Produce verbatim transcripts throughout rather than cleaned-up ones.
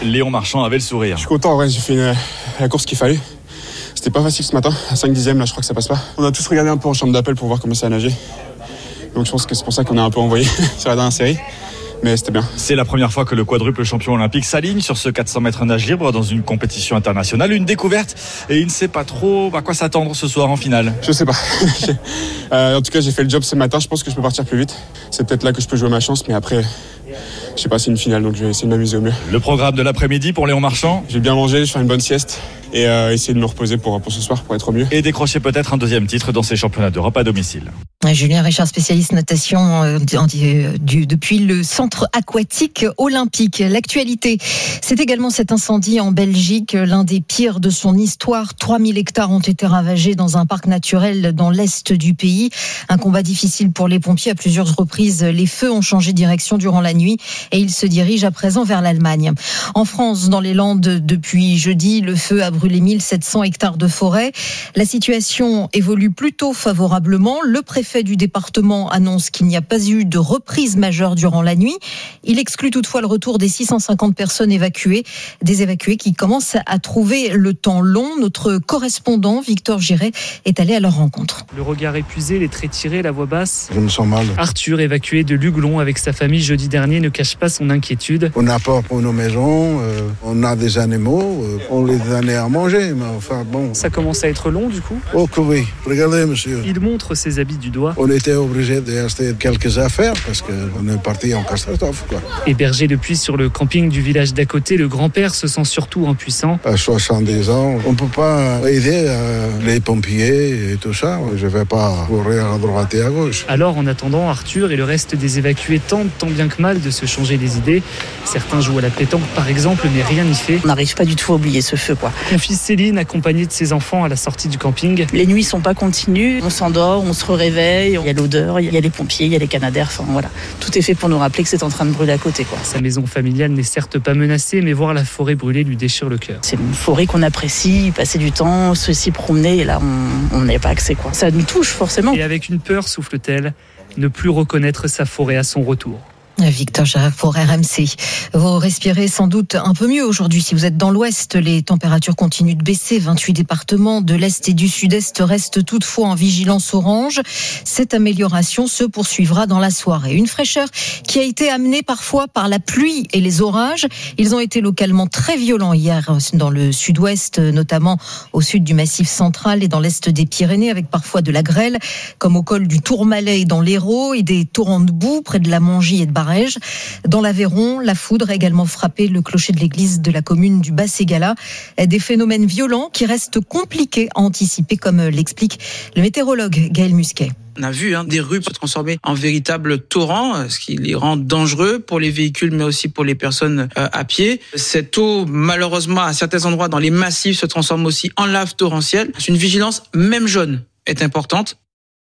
Léon Marchand avait le sourire. Je suis content, en vrai, j'ai fait une, la course qu'il fallait. C'était pas facile ce matin, à cinq dixièmes, là je crois que ça passe pas. On a tous regardé un peu en chambre d'appel pour voir comment ça a nagé. Donc je pense que c'est pour ça qu'on a un peu envoyé sur la dernière série. Mais c'était bien. C'est la première fois que le quadruple champion olympique s'aligne sur ce quatre cents mètres nage libre dans une compétition internationale. Une découverte et il ne sait pas trop à quoi s'attendre ce soir en finale. Je sais pas. euh, en tout cas, j'ai fait le job ce matin. Je pense que je peux partir plus vite. C'est peut-être là que je peux jouer ma chance, mais après, je sais pas, c'est une finale, donc je vais essayer de m'amuser au mieux. Le programme de l'après-midi pour Léon Marchand. Je vais bien manger, je vais faire une bonne sieste et euh, essayer de me reposer pour, pour ce soir, pour être au mieux. Et décrocher peut-être un deuxième titre dans ces championnats d'Europe à domicile. Julien Richard, spécialiste natation euh, du, depuis le centre aquatique olympique. L'actualité, c'est également cet incendie en Belgique, l'un des pires de son histoire. trois mille hectares ont été ravagés dans un parc naturel dans l'est du pays. Un combat difficile pour les pompiers à plusieurs reprises. Les feux ont changé de direction durant la nuit et ils se dirigent à présent vers l'Allemagne. En France, dans les Landes, depuis jeudi, le feu a brûlé mille sept cents hectares de forêt. La situation évolue plutôt favorablement. Le préfet du département annonce qu'il n'y a pas eu de reprise majeure durant la nuit. Il exclut toutefois le retour des six cent cinquante personnes évacuées, des évacués qui commencent à trouver le temps long. Notre correspondant Victor Giret est allé à leur rencontre. Le regard épuisé, les traits tirés, la voix basse. Je me sens mal. Arthur, évacué de Luglon avec sa famille jeudi dernier, ne cache pas son inquiétude. On a peur pour nos maisons, euh, on a des animaux, euh, on les donne à manger, mais enfin bon. Ça commence à être long du coup ? Oh que oui, regardez monsieur. Il montre ses habits du doigt. On était obligé d'acheter quelques affaires parce qu'on est parti en catastrophe, quoi. Hébergé depuis sur le camping du village d'à côté, le grand-père se sent surtout impuissant. À soixante-dix ans, on ne peut pas aider euh, les pompiers et tout ça. Je ne vais pas courir à droite et à gauche. Alors en attendant, Arthur et le reste des évacués tentent tant bien que mal de se changer les idées. Certains jouent à la pétanque par exemple, mais rien n'y fait. On n'arrive pas du tout à oublier ce feu, quoi. Confie Céline, accompagnée de ses enfants à la sortie du camping. Les nuits sont pas continues, on s'endort, on se réveille, il y a l'odeur, il y a les pompiers, il y a les canadaires, enfin voilà. Tout est fait pour nous rappeler que c'est en train de brûler à côté, quoi. Sa maison familiale n'est certes pas menacée, mais voir la forêt brûler lui déchire le cœur. C'est une forêt qu'on apprécie, passer du temps, se s'y promener, et là on n'y a pas accès, quoi. Ça nous touche forcément. Et avec une peur, souffle-t-elle, ne plus reconnaître sa forêt à son retour. Victor Girac pour R M C. Vous respirez sans doute un peu mieux aujourd'hui. Si vous êtes dans l'ouest, les températures continuent de baisser. vingt-huit départements de l'est et du sud-est restent toutefois en vigilance orange. Cette amélioration se poursuivra dans la soirée. Une fraîcheur qui a été amenée parfois par la pluie et les orages. Ils ont été localement très violents hier dans le sud-ouest, notamment au sud du Massif central et dans l'est des Pyrénées, avec parfois de la grêle, comme au col du Tourmalet et dans l'Hérault, et des torrents de boue près de la Mongie et de Barège. Dans l'Aveyron, la foudre a également frappé le clocher de l'église de la commune du Bas-Ségala. Des phénomènes violents qui restent compliqués à anticiper, comme l'explique le météorologue Gaël Musquet. On a vu hein, des rues se transformer en véritables torrents, ce qui les rend dangereux pour les véhicules, mais aussi pour les personnes euh, à pied. Cette eau, malheureusement, à certains endroits dans les massifs, se transforme aussi en lave torrentielle. Une vigilance, même jaune, est importante.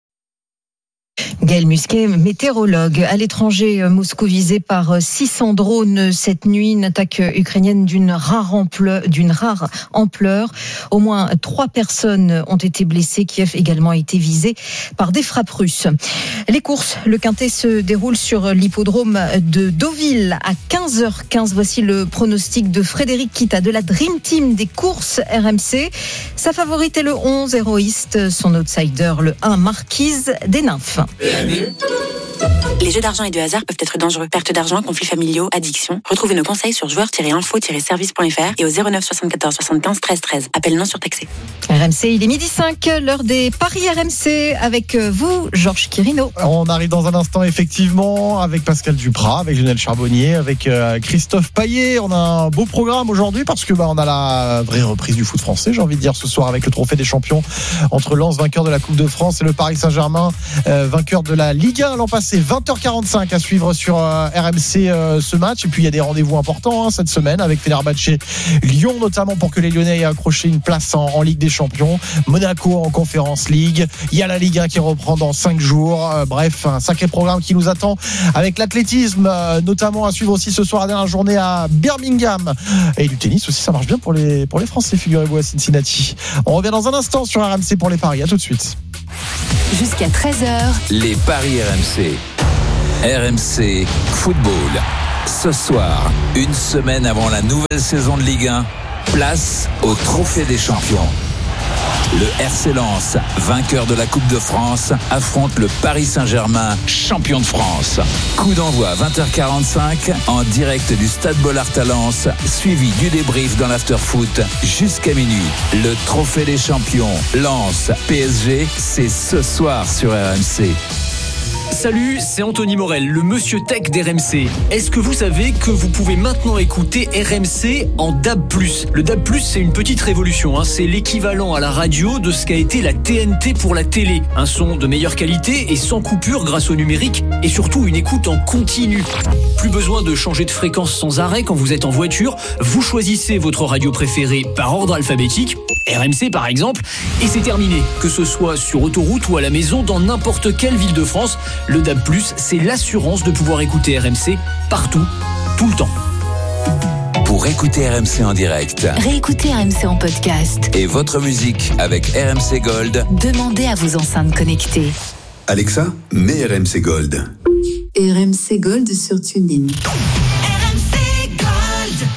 Gaël Musquet, météorologue. À l'étranger, Moscou visé par six cents drones cette nuit, une attaque ukrainienne d'une rare ampleur, d'une rare ampleur. Au moins trois personnes ont été blessées. Kiev également a été visé par des frappes russes. Les courses, le quintet se déroule sur l'hippodrome de Deauville à quinze heures quinze. Voici le pronostic de Frédéric Kita de la Dream Team des courses R M C. Sa favorite est le onze, Héroïste. Son outsider, le un, Marquise des Nymphes. Les jeux d'argent et de hasard peuvent être dangereux. Perte d'argent, conflits familiaux, addiction. Retrouvez nos conseils sur joueurs tiret info tiret service point f r et au zéro neuf soixante-quatorze soixante-quinze treize treize. Appel non surtaxé. R M C, il est midi cinq, l'heure des paris R M C avec vous, Georges Quirino. On arrive dans un instant, effectivement, avec Pascal Duprat, avec Lionel Charbonnier, avec euh, Christophe Payet. On a un beau programme aujourd'hui parce que bah, on a la vraie reprise du foot français, j'ai envie de dire, ce soir avec le trophée des champions entre Lens, vainqueur de la Coupe de France, et le Paris Saint-Germain, euh, vainqueur de la Ligue un l'an passé. Vingt heures quarante-cinq à suivre sur euh, R M C euh, ce match. Et puis il y a des rendez-vous importants hein, cette semaine avec Fenerbahçe Lyon, notamment pour que les Lyonnais aient accroché une place en, en Ligue des Champions. Monaco en Conference League. Il y a la Ligue un qui reprend dans cinq jours. Euh, bref, un sacré programme qui nous attend avec l'athlétisme, euh, notamment à suivre aussi ce soir, la dernière journée à Birmingham. Et du tennis aussi, ça marche bien pour les, pour les Français, figurez-vous, à Cincinnati. On revient dans un instant sur R M C pour les paris. À tout de suite. Jusqu'à treize heures. Les paris R M C. R M C Football. Ce soir, une semaine avant la nouvelle saison de Ligue un, place au Trophée des Champions. Le R C Lens, vainqueur de la Coupe de France, affronte le Paris Saint-Germain, champion de France. Coup d'envoi vingt heures quarante-cinq en direct du Stade Bollaert à Lens, suivi du débrief dans l'after-foot jusqu'à minuit. Le Trophée des Champions, Lens, P S G, c'est ce soir sur R M C. Salut, c'est Anthony Morel, le monsieur tech d'R M C. Est-ce que vous savez que vous pouvez maintenant écouter R M C en D A B plus? Le D A B plus, c'est une petite révolution, hein. C'est l'équivalent à la radio de ce qu'a été la T N T pour la télé. Un son de meilleure qualité et sans coupure grâce au numérique et surtout une écoute en continu. Plus besoin de changer de fréquence sans arrêt quand vous êtes en voiture. Vous choisissez votre radio préférée par ordre alphabétique, R M C par exemple, et c'est terminé. Que ce soit sur autoroute ou à la maison, dans n'importe quelle ville de France, le D A B plus, c'est l'assurance de pouvoir écouter R M C partout, tout le temps. Pour écouter R M C en direct, réécoutez R M C en podcast et votre musique avec R M C Gold, demandez à vos enceintes connectées. Alexa, mets R M C Gold. R M C Gold sur TuneIn. R M C Gold.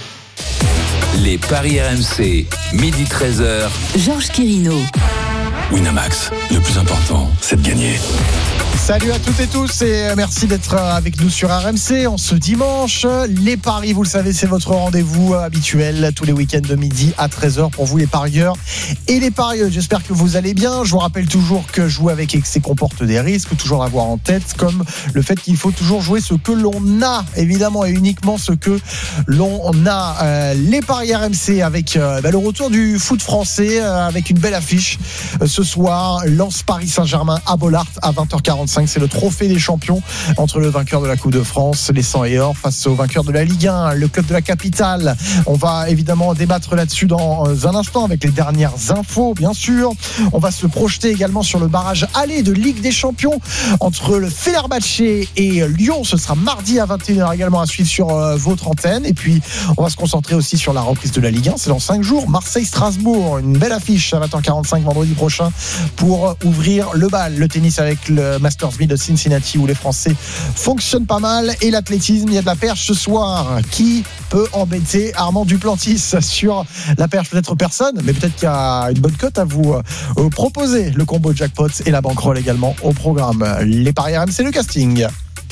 Les paris R M C, midi treize heures. Georges Quirino. Winamax, le plus important, c'est de gagner. Salut à toutes et tous et merci d'être avec nous sur R M C en ce dimanche. Les paris, vous le savez, c'est votre rendez-vous habituel tous les week-ends de midi à treize heures pour vous les parieurs et les parieuses. J'espère que vous allez bien. Je vous rappelle toujours que jouer avec excès comporte des risques, toujours avoir en tête, comme le fait qu'il faut toujours jouer ce que l'on a, évidemment, et uniquement ce que l'on a. Euh, les paris R M C avec euh, bah, le retour du foot français euh, avec une belle affiche euh, ce soir. Lens Paris Saint-Germain à Bollaert à vingt heures quarante-cinq. C'est le trophée des champions entre le vainqueur de la Coupe de France, les cent et or, face au vainqueur de la Ligue un, le club de la capitale. On va évidemment débattre là-dessus dans un instant avec les dernières infos, bien sûr. On va se projeter également sur le barrage aller de Ligue des Champions entre le Fenerbahçe et Lyon. Ce sera mardi à vingt et une heures également à suivre sur euh, votre antenne. Et puis, on va se concentrer aussi sur la reprise de la Ligue un. C'est dans cinq jours. Marseille-Strasbourg, une belle affiche à vingt heures quarante-cinq vendredi prochain pour ouvrir le bal. Le tennis avec le Masters de Cincinnati où les Français fonctionnent pas mal, et l'athlétisme, il y a de la perche ce soir. Qui peut embêter Armand Duplantis sur la perche? Peut-être personne, mais peut-être qu'il y a une bonne cote à vous euh, proposer. Le combo jackpot et la bankroll également au programme. Les paris R M C, le casting.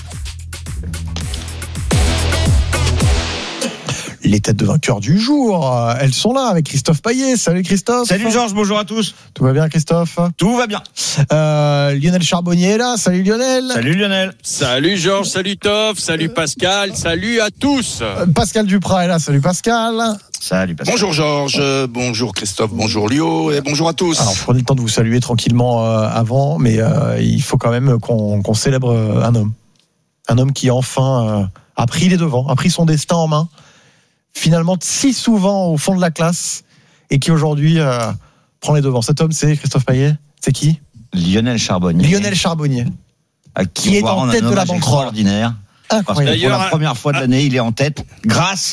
Les têtes de vainqueurs du jour, elles sont là avec Christophe Payet. Salut Christophe. Salut Georges, bonjour à tous. Tout va bien Christophe? Tout va bien. euh, Lionel Charbonnier est là. Salut Lionel. Salut Lionel. Salut Georges, salut Toff, salut Pascal, salut à tous. euh, Pascal Duprat est là. Salut Pascal. Salut Pascal. Bonjour Georges, bonjour Christophe, bonjour Lio et bonjour à tous. Alors prenez le temps de vous saluer tranquillement euh, avant, mais euh, il faut quand même qu'on, qu'on célèbre un homme. Un homme qui enfin euh, a pris les devants, a pris son destin en main. Finalement si souvent au fond de la classe, et qui aujourd'hui euh, prend les devants. Cet homme, c'est Christophe Payet. C'est qui? Lionel Charbonnier. Lionel Charbonnier, à qui, qui est en tête de la bankroll. Ordinaire. Parce que pour la première fois de l'année, il est en tête grâce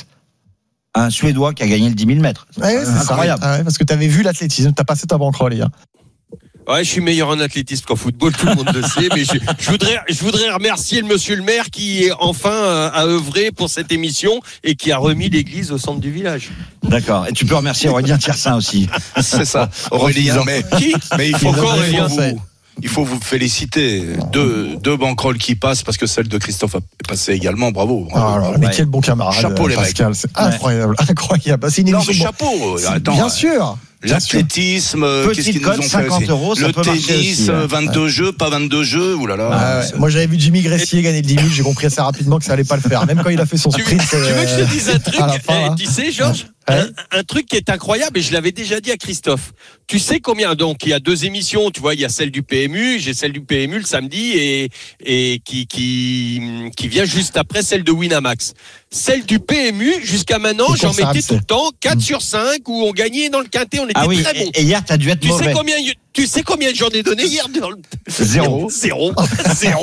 à un Suédois qui a gagné le dix mille mètres. Ouais, c'est incroyable. Ah ouais, parce que tu avais vu l'athlétisme, tu as passé ta bankroll hier. Ouais, je suis meilleur en athlétisme qu'en football, tout le monde le sait, mais je, je voudrais, je voudrais remercier le monsieur le maire qui enfin euh, a œuvré pour cette émission et qui a remis l'église au centre du village. D'accord. Et tu peux remercier Aurélien Tiersin aussi. C'est ça. Aurélien, mais, qui mais il faut encore vous, il faut vous féliciter. Deux, deux bankrolls qui passent parce que celle de Christophe est passée également. Bravo. bravo. Ah, alors, mais quel bon camarade. Chapeau les Pascal, mecs. c'est incroyable, ouais. incroyable. C'est une non, émission. mais chapeau. Attends, bien sûr. L'athlétisme, qu'est-ce qu'ils nous ont fait cinquante euros, ça le peut tennis, aussi, ouais. vingt-deux jeux, pas vingt-deux jeux, oulala. Ah ouais. Moi j'avais vu Jimmy Gressier gagner le dix mille, j'ai compris assez rapidement que ça allait pas le faire, même quand il a fait son sprint. Tu veux que je te dise un truc fin, Tu sais, Georges, ouais. un, un truc qui est incroyable, et je l'avais déjà dit à Christophe. Tu sais combien, donc il y a deux émissions, tu vois, il y a celle du P M U, j'ai celle du P M U le samedi, et, et qui, qui, qui vient juste après celle de Winamax. Celle du P M U, jusqu'à maintenant, j'en mettais tout le temps, quatre sur cinq, où on gagnait dans le quintet, on était ah oui, très bons. Et hier, t'as dû être tu mauvais. Sais combien, tu sais combien j'en ai donné hier dans le... Zéro. Zéro. Zéro.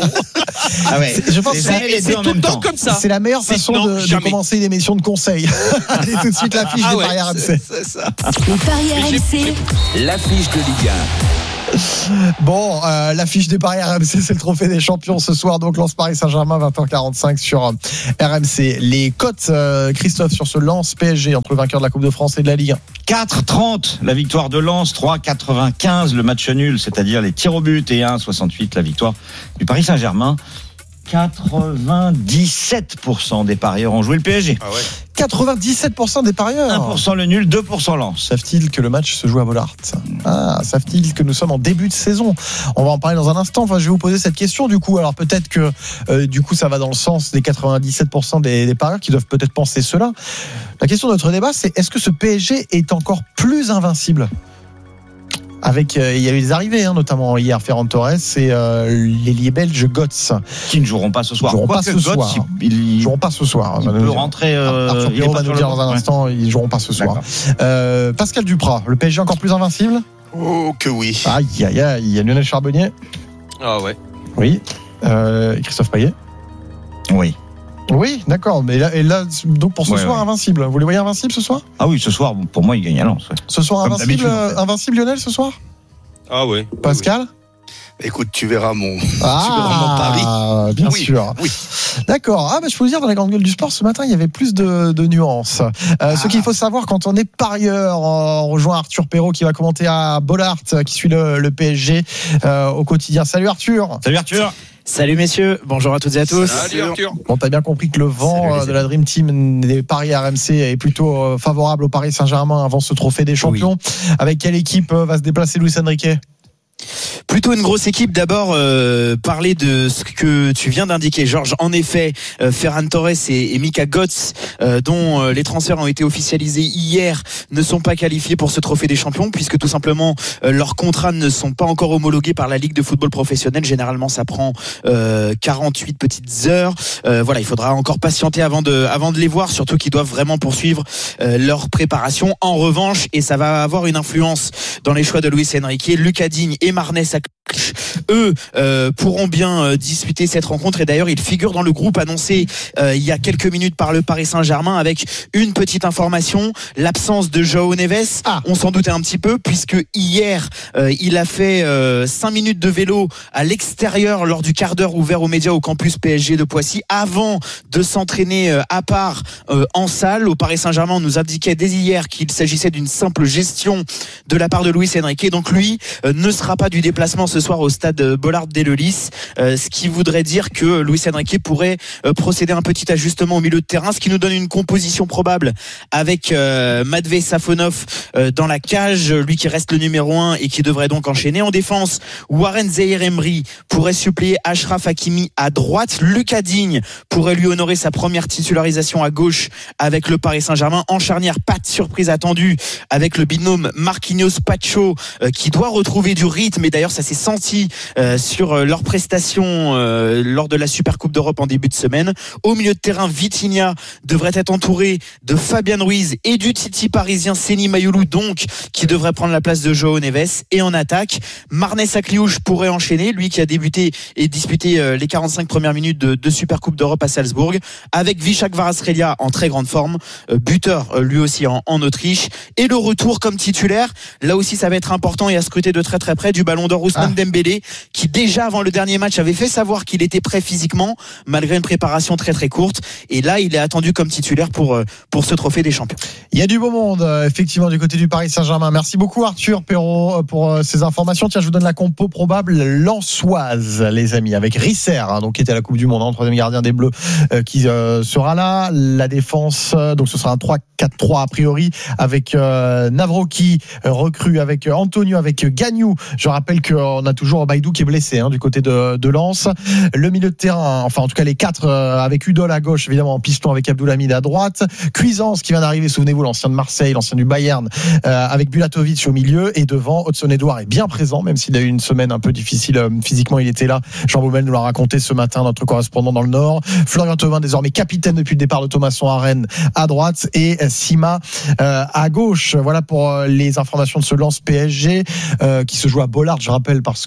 Ah ouais. Je pense que c'est, c'est, c'est tout le temps comme ça. C'est la meilleure c'est, façon non, de, de commencer une émission de conseil. Allez tout de suite l'affiche ah des ouais, paris R M C. Les paris R M C. L'affiche de Ligue un. Bon, euh, l'affiche des paris R M C, c'est le trophée des champions ce soir. Donc, Lens Paris Saint-Germain, vingt heures quarante-cinq sur R M C. Les cotes, euh, Christophe, sur ce Lens P S G entre le vainqueur de la Coupe de France et de la Ligue un. quatre trente la victoire de Lens, trois quatre-vingt-quinze le match nul, c'est-à-dire les tirs au but, et un soixante-huit la victoire du Paris Saint-Germain. quatre-vingt-dix-sept pour cent des parieurs ont joué le P S G. Ah ouais. quatre-vingt-dix-sept pour cent des parieurs. un pour cent le nul, deux pour cent Lens. Savent-ils que le match se joue à Bollaert? Ah, savent-ils que nous sommes en début de saison? On va en parler dans un instant. Enfin, je vais vous poser cette question du coup. Alors peut-être que euh, du coup ça va dans le sens des quatre-vingt-dix-sept pour cent des, des parieurs qui doivent peut-être penser cela. La question de notre débat, c'est est-ce que ce P S G est encore plus invincible? Avec, euh, il y a eu des arrivées, hein, notamment hier, Ferran Torres et euh, l'ailier belge Götze. Qui ne joueront pas ce soir. Ils ne joueront pas Quoique ce Götze, soir. Il, il, Ils joueront pas ce soir. Il peut rentrer. Euh, Arthur Pirot va nous dire dans un ouais. instant, ils joueront pas ce soir. Euh, Pascal Duprat, le P S G encore plus invincible? Oh que oui. Aïe, aïe, aïe. Il y a Lionel Charbonnier. Ah ouais. Oui. Euh, Christophe Payet. Oui. Oui, d'accord. Mais là, et là, donc pour ce ouais, soir, ouais. invincible. Vous les voyez invincibles ce soir? Ah oui, ce soir, pour moi, il gagne à Lens. Ouais. Ce soir, Comme invincible, d'habitude, en fait. invincible Lionel ce soir? Ah ouais. Pascal? Écoute, tu verras mon, ah, tu verras mon pari. Bien oui, sûr. Oui. D'accord. Ah, bah, je peux vous dire, dans la grande gueule du sport, ce matin, il y avait plus de, de nuances. Euh, ah. Ce qu'il faut savoir quand on est parieur, on rejoint Arthur Pirot qui va commenter à Bollaert, qui suit le, le P S G euh, au quotidien. Salut Arthur. Salut Arthur. Salut messieurs, bonjour à toutes et à tous. Salut Arthur. Bon, t'as bien compris que le vent Salut, de la Dream Team des paris R M C est plutôt favorable au Paris Saint-Germain avant ce trophée des champions. Oui. Avec quelle équipe va se déplacer Luis Enrique? Plutôt une grosse équipe. D'abord, euh, parler de ce que tu viens d'indiquer, Georges. En effet, euh, Ferran Torres et, et Mika Götze, euh, dont euh, les transferts ont été officialisés hier, ne sont pas qualifiés pour ce trophée des champions, puisque tout simplement euh, leurs contrats ne sont pas encore homologués par la Ligue de football professionnel. Généralement, ça prend euh, quarante-huit petites heures. Euh, voilà, il faudra encore patienter avant de, avant de les voir, surtout qu'ils doivent vraiment poursuivre euh, leur préparation. En revanche, et ça va avoir une influence dans les choix de Luis Enrique, Lucas Digne et Marnès Aklic, eux euh, pourront bien euh, disputer cette rencontre, et d'ailleurs ils figurent dans le groupe annoncé euh, il y a quelques minutes par le Paris Saint-Germain, avec une petite information, l'absence de João Neves. Ah. On s'en doutait un petit peu, puisque hier euh, il a fait euh, cinq minutes de vélo à l'extérieur lors du quart d'heure ouvert aux médias au campus P S G de Poissy, avant de s'entraîner euh, à part euh, en salle. Au Paris Saint-Germain, on nous indiquait dès hier qu'il s'agissait d'une simple gestion de la part de Luis Enrique, donc lui euh, ne sera pas du déplacement ce soir au stade Bollaert d'Eleulis, euh, ce qui voudrait dire que Luis Enrique pourrait euh, procéder à un petit ajustement au milieu de terrain, ce qui nous donne une composition probable avec euh, Matvei Safonov euh, dans la cage, lui qui reste le numéro un et qui devrait donc enchaîner. En défense, Warren Zaïre-Emery pourrait suppléer Achraf Hakimi à droite. Lucas Digne pourrait lui honorer sa première titularisation à gauche avec le Paris Saint-Germain. En charnière, pas de surprise attendue avec le binôme Marquinhos-Pacho euh, qui doit retrouver du rythme, et d'ailleurs ça s'est senti euh, sur euh, leurs prestations euh, lors de la Supercoupe d'Europe en début de semaine. Au milieu de terrain, Vitinha devrait être entouré de Fabian Ruiz et du Titi parisien Seny Mayulu, donc qui devrait prendre la place de João Neves. Et en attaque, Marnès Akliouche pourrait enchaîner, lui qui a débuté et disputé euh, les quarante-cinq premières minutes de, de Supercoupe d'Europe à Salzbourg, avec Vichak Kvaratskhelia en très grande forme, euh, buteur euh, lui aussi en, en Autriche, et le retour comme titulaire, là aussi ça va être important et à scruter de très très près, du Ballon d'Or Ousmane ah. Dembélé, qui déjà avant le dernier match avait fait savoir qu'il était prêt physiquement malgré une préparation très très courte, et là il est attendu comme titulaire pour, pour ce trophée des champions. Il y a du beau monde effectivement du côté du Paris Saint-Germain. Merci beaucoup Arthur Pirot pour ces informations. Tiens, je vous donne la compo probable lensoise, les amis, avec Risser, hein, donc qui était à la Coupe du Monde, hein, troisième gardien des Bleus, euh, qui euh, sera là. La défense, euh, donc ce sera un trois quatre trois a priori, avec euh, Navroki euh, recrue, avec euh, Antonio, avec euh, Gagnou. Je rappelle qu'on a toujours Baïdou qui est blessé hein, du côté de, de Lens. Le milieu de terrain, enfin en tout cas les quatre, euh, avec Udol à gauche, évidemment en piston avec Abdoulhamid à droite. Cuisance qui vient d'arriver, souvenez-vous, l'ancien de Marseille, l'ancien du Bayern, euh, avec Bulatovic au milieu, et devant Hudson-Edouard est bien présent, même s'il a eu une semaine un peu difficile euh, physiquement, il était là. Jean Baumel nous l'a raconté ce matin, notre correspondant dans le Nord. Florian Thauvin, désormais capitaine depuis le départ de Thomasson à Rennes, à droite, et Sima euh, à gauche. Voilà pour euh, les informations de ce Lens P S G euh, qui se joue à Bollaert, je rappelle, parce que bah,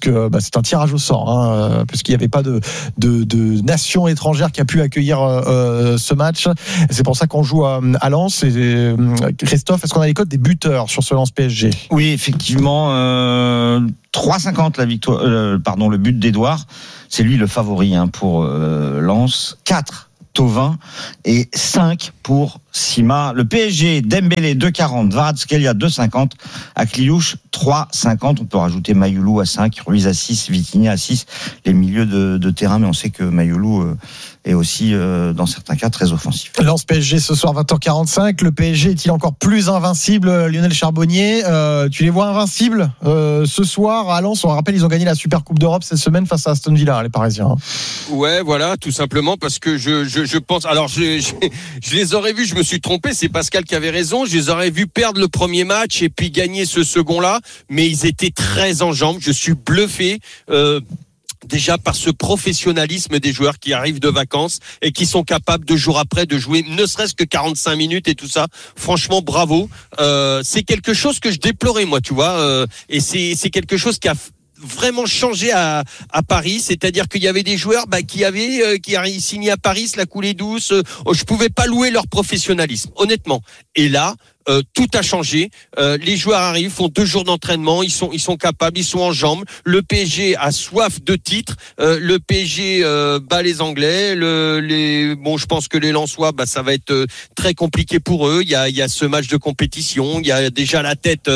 c'est un tirage au sort, hein, puisqu'il n'y avait pas de, de, de nation étrangère qui a pu accueillir euh, ce match. C'est pour ça qu'on joue à, à Lens. Et, euh, Christophe, est-ce qu'on a les codes des buteurs sur ce Lens P S G ? Oui, effectivement, euh, trois cinquante la victoire, euh, pardon, le but d'Edouard. C'est lui le favori hein, pour euh, Lens. quatre Thauvin et cinq pour Sima. Le P S G, Dembélé deux quarante, Kvaratskhelia deux cinquante, Akliouche trois cinquante. On peut rajouter Mayoulou à cinq, Ruiz à six, Vitinha à six. Les milieux de, de terrain, mais on sait que Mayoulou euh, est aussi euh, dans certains cas très offensif. Lens P S G ce soir vingt heures quarante-cinq. Le P S G est-il encore plus invincible, Lionel Charbonnier? euh, Tu les vois invincibles euh, ce soir à Lens? On rappelle, ils ont gagné la Super Coupe d'Europe cette semaine face à Aston Villa, les Parisiens. Ouais, voilà, tout simplement parce que je, je, je pense. Alors, je, je, je les aurais vus, je me suis trompé, c'est Pascal qui avait raison. Je les aurais vus perdre le premier match et puis gagner ce second-là, mais ils étaient très en jambes. Je suis bluffé. Euh, Déjà par ce professionnalisme des joueurs qui arrivent de vacances et qui sont capables de jour après de jouer ne serait-ce que quarante-cinq minutes et tout ça. Franchement, bravo. Euh, c'est quelque chose que je déplorais moi, tu vois. Euh, et c'est, c'est quelque chose qui a vraiment changé à, à Paris, c'est-à-dire qu'il y avait des joueurs bah, qui avaient euh, qui avaient signé à Paris, la coulée douce. Euh, je pouvais pas louer leur professionnalisme, honnêtement. Et là. Euh, tout a changé. Euh, les joueurs arrivent, font deux jours d'entraînement, ils sont, ils sont capables, ils sont en jambes. Le P S G a soif de titres. Euh, le P S G euh, bat les Anglais. Le, les, bon, je pense que les Lensois, bah, ça va être euh, très compliqué pour eux. Il y a, il y a ce match de compétition. Il y a déjà la tête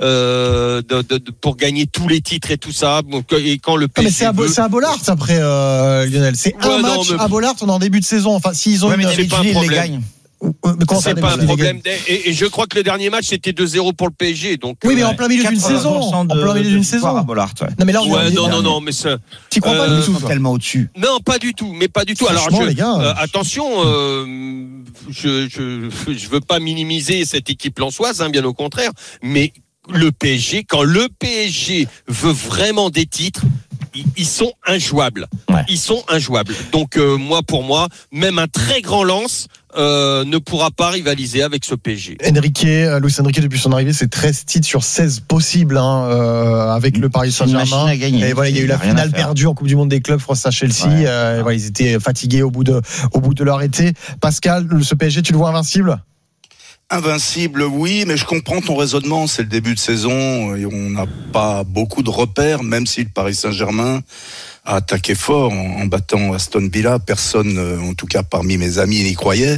euh, de, de, de, pour gagner tous les titres et tout ça. Donc, et quand le P S G ah, mais c'est à, veut... c'est à Bollard après, euh, Lionel. C'est ouais, un non, match mais... à Bollard en début de saison. Enfin, s'ils ont ouais, une, mais c'est pas un problème. Mais comment c'est ça, pas un problème. Et, et je crois que le dernier match c'était deux zéro pour le P S G. Donc oui, mais euh, en plein milieu d'une saison. En plein milieu d'une saison. À Bollard, ouais. Non, mais là, on ouais, non, non, non, mais ça. Tu crois euh, pas du tout ça. Tellement au-dessus. Non, pas du tout, mais pas du tout. Alors, je, les gars, euh, attention, euh, je, je, je veux pas minimiser cette équipe lensoise, hein, bien au contraire. Mais le P S G, quand le P S G veut vraiment des titres. Ils sont injouables. Ouais. Ils sont injouables. Donc euh, moi, pour moi, même un très grand Lens euh, ne pourra pas rivaliser avec ce P S G. Enrique, Luis Enrique, depuis son arrivée, c'est treize titres sur seize possibles hein, euh, avec le Paris Saint-Germain. Et voilà, il y a eu la finale perdue en Coupe du Monde des clubs face à Chelsea. Ouais. Euh, ouais. Voilà, ils étaient fatigués au bout de, au bout de leur été. Pascal, ce P S G, tu le vois invincible ? Invincible, oui, mais je comprends ton raisonnement. C'est le début de saison et on n'a pas beaucoup de repères, même si le Paris Saint-Germain a attaqué fort en, en battant Aston Villa. Personne, en tout cas parmi mes amis, n'y croyait.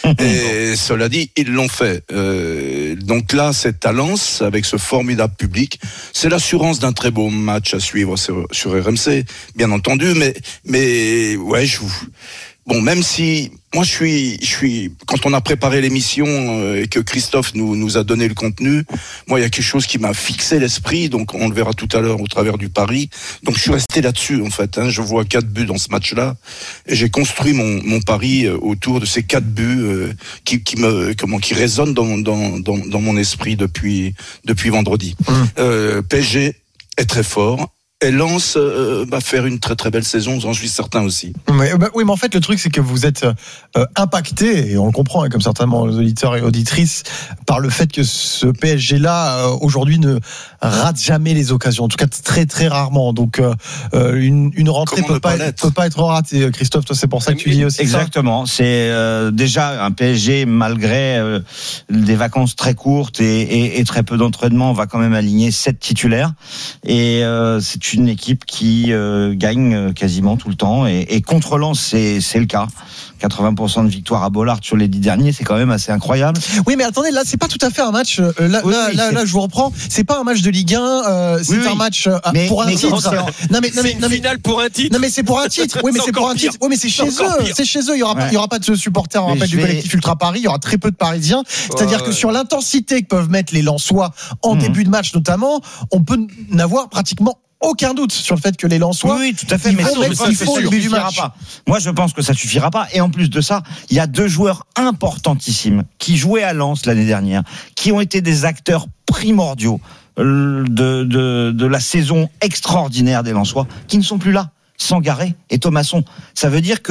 Et cela dit, ils l'ont fait. Euh, donc là, c'est à Lens, avec ce formidable public. C'est l'assurance d'un très beau match à suivre sur, sur R M C, bien entendu. Mais, mais ouais, je vous... Bon, même si moi je suis, je suis, quand on a préparé l'émission euh, et que Christophe nous nous a donné le contenu, moi il y a quelque chose qui m'a fixé l'esprit, donc on le verra tout à l'heure au travers du pari. Donc je suis resté là-dessus en fait. Hein, je vois quatre buts dans ce match-là et j'ai construit mon mon pari autour de ces quatre buts euh, qui qui me comment qui résonnent dans dans dans dans mon esprit depuis depuis vendredi. Mmh. Euh, P S G est très fort. Et Lens euh, va faire une très très belle saison, j'en suis certain aussi. Mais, bah, oui, mais en fait, le truc, c'est que vous êtes euh, impacté, et on le comprend, hein, comme certainement les auditeurs et auditrices, par le fait que ce P S G-là, euh, aujourd'hui, ne rate jamais les occasions, en tout cas très très rarement. Donc, euh, une, une rentrée peut pas, être, peut pas être ratée. Christophe, toi, c'est pour ça que tu dis aussi exactement. Ça. C'est euh, déjà un P S G, malgré euh, des vacances très courtes et, et, et très peu d'entraînement, on va quand même aligner sept titulaires. Et euh, c'est une équipe qui euh, gagne quasiment tout le temps et, et contre Lens c'est, c'est le cas. quatre-vingts pour cent de victoire à Bollard sur les dix derniers, c'est quand même assez incroyable. Oui, mais attendez, là c'est pas tout à fait un match. Euh, là, oui, là, oui, là, là, je vous reprends. C'est pas un match de Ligue un. Euh, c'est oui, un match euh, mais, pour un mais titre. C'est, non mais, non, mais, c'est une finale pour un titre. Non mais c'est pour un titre. Oui, mais c'est, c'est pour un titre. Oui, mais c'est, c'est chez eux. Pire. C'est chez eux. Il y aura ouais. pas, il y aura pas de supporters. On rappelle du vais... collectif Ultra Paris. Il y aura très peu de Parisiens. C'est-à-dire ouais, que ouais. sur l'intensité que peuvent mettre les Lensois en mmh. début de match notamment, on peut n'avoir pratiquement aucun doute sur le fait que les Lensois, oui, oui, tout à fait, mais mettre ça, ça suffira pas. Moi, je pense que ça suffira pas. Et en plus de ça, il y a deux joueurs importantissimes qui jouaient à Lens l'année dernière, qui ont été des acteurs primordiaux de, de, de la saison extraordinaire des Lensois, qui ne sont plus là. Sangaré et Thomasson. Ça veut dire que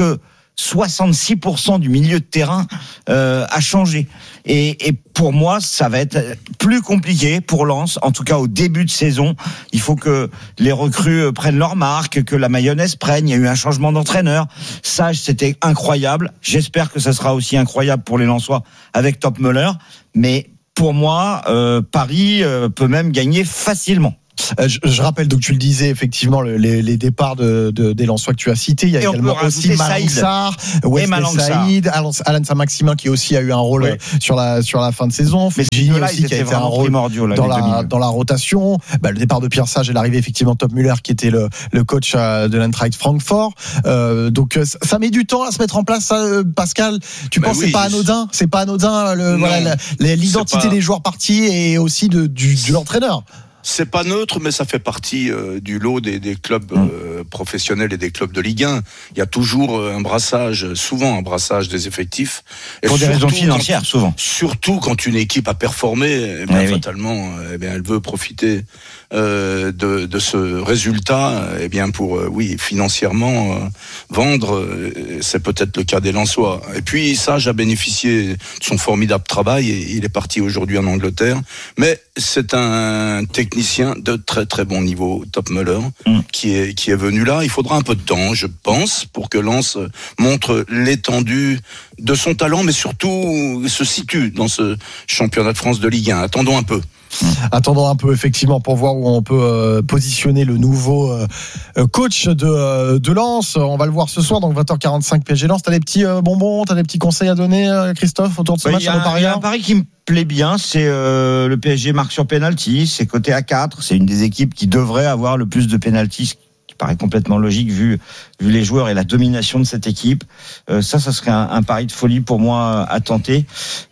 soixante-six pour cent du milieu de terrain euh, a changé. Et, et pour moi, ça va être plus compliqué pour Lens, en tout cas au début de saison. Il faut que les recrues prennent leur marque, que la mayonnaise prenne. Il y a eu un changement d'entraîneur. Ça, c'était incroyable. J'espère que ça sera aussi incroyable pour les Lensois avec Topmöller. Mais pour moi, euh, Paris euh, peut même gagner facilement. Euh, je, je rappelle, donc tu le disais effectivement, le, les, les départs de, de, des Lensois que tu as cités. Il y a et également aussi Malang Sarr, Wesley Saïd, Alan, Alan Saint-Maximin qui aussi a eu un rôle ouais. sur la sur la fin de saison. Fujini aussi qui a été un rôle là, dans la dans la rotation. Bah, le départ de Pierre Sage et l'arrivée effectivement de Topmöller qui était le, le coach de l'Eintracht Francfort. Euh, donc ça met du temps à se mettre en place. Ça, Pascal, tu bah penses oui. c'est pas anodin, c'est pas anodin le, voilà, la, l'identité pas... des joueurs partis et aussi de du de l'entraîneur. C'est pas neutre, mais ça fait partie euh, du lot des, des clubs euh, professionnels et des clubs de Ligue un. Il y a toujours un brassage, souvent un brassage des effectifs. Et pour des raisons financières, quand, souvent. Surtout quand une équipe a performé, eh bien, eh fatalement, oui. eh bien, elle veut profiter euh, de, de ce résultat, eh bien, pour, euh, oui, financièrement euh, vendre. Euh, c'est peut-être le cas des Lensois. Et puis, Sage a bénéficié de son formidable travail et il est parti aujourd'hui en Angleterre. Mais c'est un technicien de très très bon niveau, Topmöller, mm. qui est qui est venu là. Il faudra un peu de temps, je pense, pour que Lens montre l'étendue de son talent, mais surtout se situe dans ce championnat de France de Ligue un. Attendons un peu. Attendons un peu effectivement pour voir où on peut euh, positionner le nouveau euh, coach de, euh, de Lens. On va le voir ce soir, donc vingt heures quarante-cinq P S G Lens. T'as des petits euh, bonbons, t'as des petits conseils à donner, euh, Christophe, autour de ce bah, match? Il y, y a un pari qui me plaît bien, c'est euh, le P S G marque sur penalty, c'est coté à quatre. C'est une des équipes qui devrait avoir le plus de penalties, qui paraît complètement logique vu vu les joueurs et la domination de cette équipe. Euh, ça, ça serait un, un pari de folie pour moi à tenter.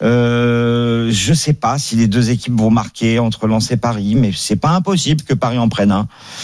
Euh, je sais pas si les deux équipes vont marquer entre Lens et Paris, mais c'est pas impossible que Paris en prenne un.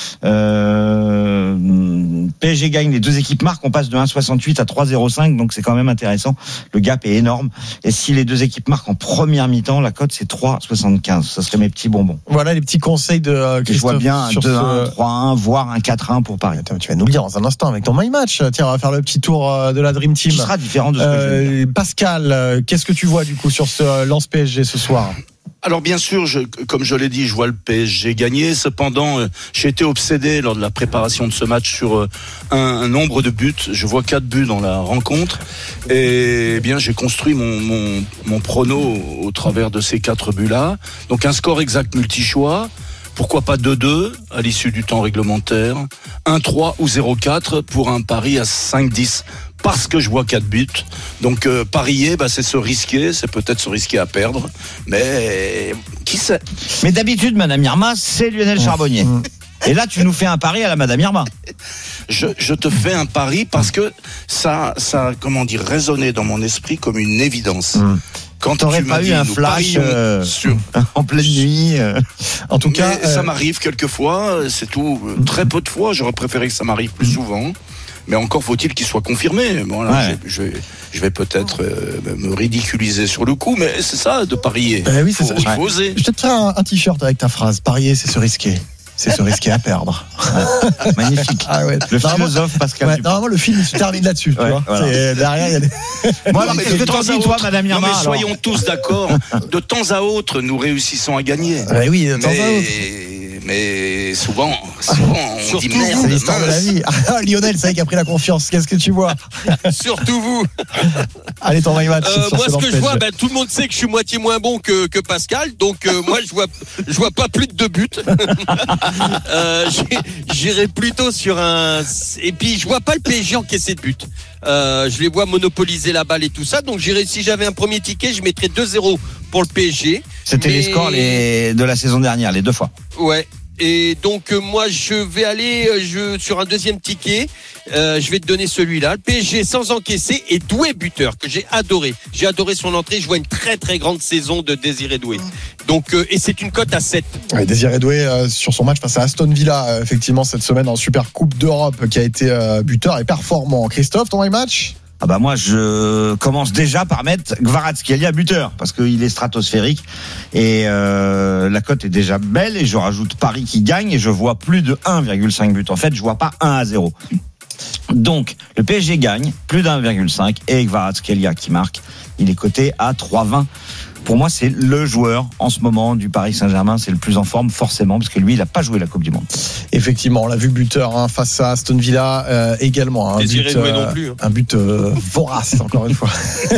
Euh, P S G gagne, les deux équipes marquent, on passe de un virgule soixante-huit à trois virgule zéro cinq, donc c'est quand même intéressant. Le gap est énorme. Et si les deux équipes marquent en première mi-temps, la cote c'est trois virgule soixante-quinze. Ça serait mes petits bonbons. Voilà les petits conseils de euh, Christophe. Je vois bien un deux un, ce... trois un, voire un quatre un pour Paris. Attends, tu vas nous le dire dans un instant avec ton My Match. Tiens, on va faire le petit tour de la Dream Team. Qui sera différent de ce que euh, je veux dire. Pascal, qu'est-ce que tu vois du coup sur ce Lens P S G ce soir? Alors bien sûr, je, comme je l'ai dit, je vois le P S G gagner. Cependant, euh, j'ai été obsédé lors de la préparation de ce match sur euh, un, un nombre de buts. Je vois quatre buts dans la rencontre. Et eh bien, j'ai construit mon, mon, mon prono au, au travers de ces quatre buts-là. Donc un score exact multi-choix. Pourquoi pas deux deux à l'issue du temps réglementaire, un trois ou zéro quatre pour un pari à cinq dix. Parce que je vois quatre buts. Donc euh, parier, bah, c'est se risquer, c'est peut-être se risquer à perdre. Mais qui sait? Mais d'habitude, Madame Irma, c'est Lionel Charbonnier. Et là, tu nous fais un pari à la Madame Irma. Je, je te fais un pari parce que ça, ça, comment dire, résonnait dans mon esprit comme une évidence. Mmh. Quand t'aurais pas eu un flash euh, sur... en pleine nuit, euh... en tout cas, euh... ça m'arrive quelquefois. C'est tout, très peu de fois. J'aurais préféré que ça m'arrive plus souvent. Mais encore faut-il qu'il soit confirmé. Bon, là, ouais. je, je, je vais peut-être euh, me ridiculiser sur le coup, mais c'est ça de parier. Ben oui, c'est faut, ça. Il faut ouais. oser. Je vais te faire un, un t-shirt avec ta phrase. Parier, c'est se risquer. C'est se risquer à perdre. Magnifique. Ah ouais. Le philosophe Pascal. Ouais, normalement, le film il se termine là-dessus. Ouais, tu vois. Voilà. C'est, derrière, il y a des. Moi, mais de temps à autre, Madame Irma, non, mais soyons alors. tous d'accord. De temps à autre, nous réussissons à gagner. Ouais, oui, de temps mais... à autre. Mais souvent, souvent on dit merde. C'est l'histoire de la vie. Ah, Lionel, c'est vrai qu'il a pris la confiance. Qu'est-ce que tu vois? Surtout vous. Allez, ton my match. Euh, moi, ce que je vois, ben, tout le monde sait que je suis moitié moins bon que, que Pascal. Donc, euh, moi, je vois, je vois pas plus de deux buts. euh, j'irai plutôt sur un. Et puis, je vois pas le P S G encaisser de but. Euh, je les vois monopoliser la balle et tout ça. Donc, j'irai, si j'avais un premier ticket, je mettrais deux zéro pour le P S G. C'était mais... les scores les... de la saison dernière, les deux fois. Ouais. Et donc euh, moi je vais aller euh, je, sur un deuxième ticket. Euh, je vais te donner celui-là. Le P S G sans encaisser et Doué buteur que j'ai adoré. J'ai adoré son entrée. Je vois une très très grande saison de Désiré Doué. Donc euh, et c'est une cote à sept. Ouais, Désiré Doué euh, sur son match face à Aston Villa euh, effectivement cette semaine en Super Coupe d'Europe qui a été euh, buteur et performant. Christophe, ton match? Ah bah moi je commence déjà par mettre Kvaratskhelia buteur parce qu'il est stratosphérique et euh, la cote est déjà belle et je rajoute Paris qui gagne et je vois plus de un virgule cinq buts. En fait je vois pas un à zéro. Donc, le P S G gagne, plus d'un virgule cinq, et Kvaratskhelia qui marque, il est coté à trois virgule vingt. Pour moi, c'est le joueur en ce moment du Paris Saint-Germain, c'est le plus en forme forcément, parce que lui, il n'a pas joué la Coupe du Monde. Effectivement, on l'a vu buteur hein, face à Aston Villa euh, également. Un Désiré but, Doué euh, non plus. Hein. Un but euh, vorace, encore une fois.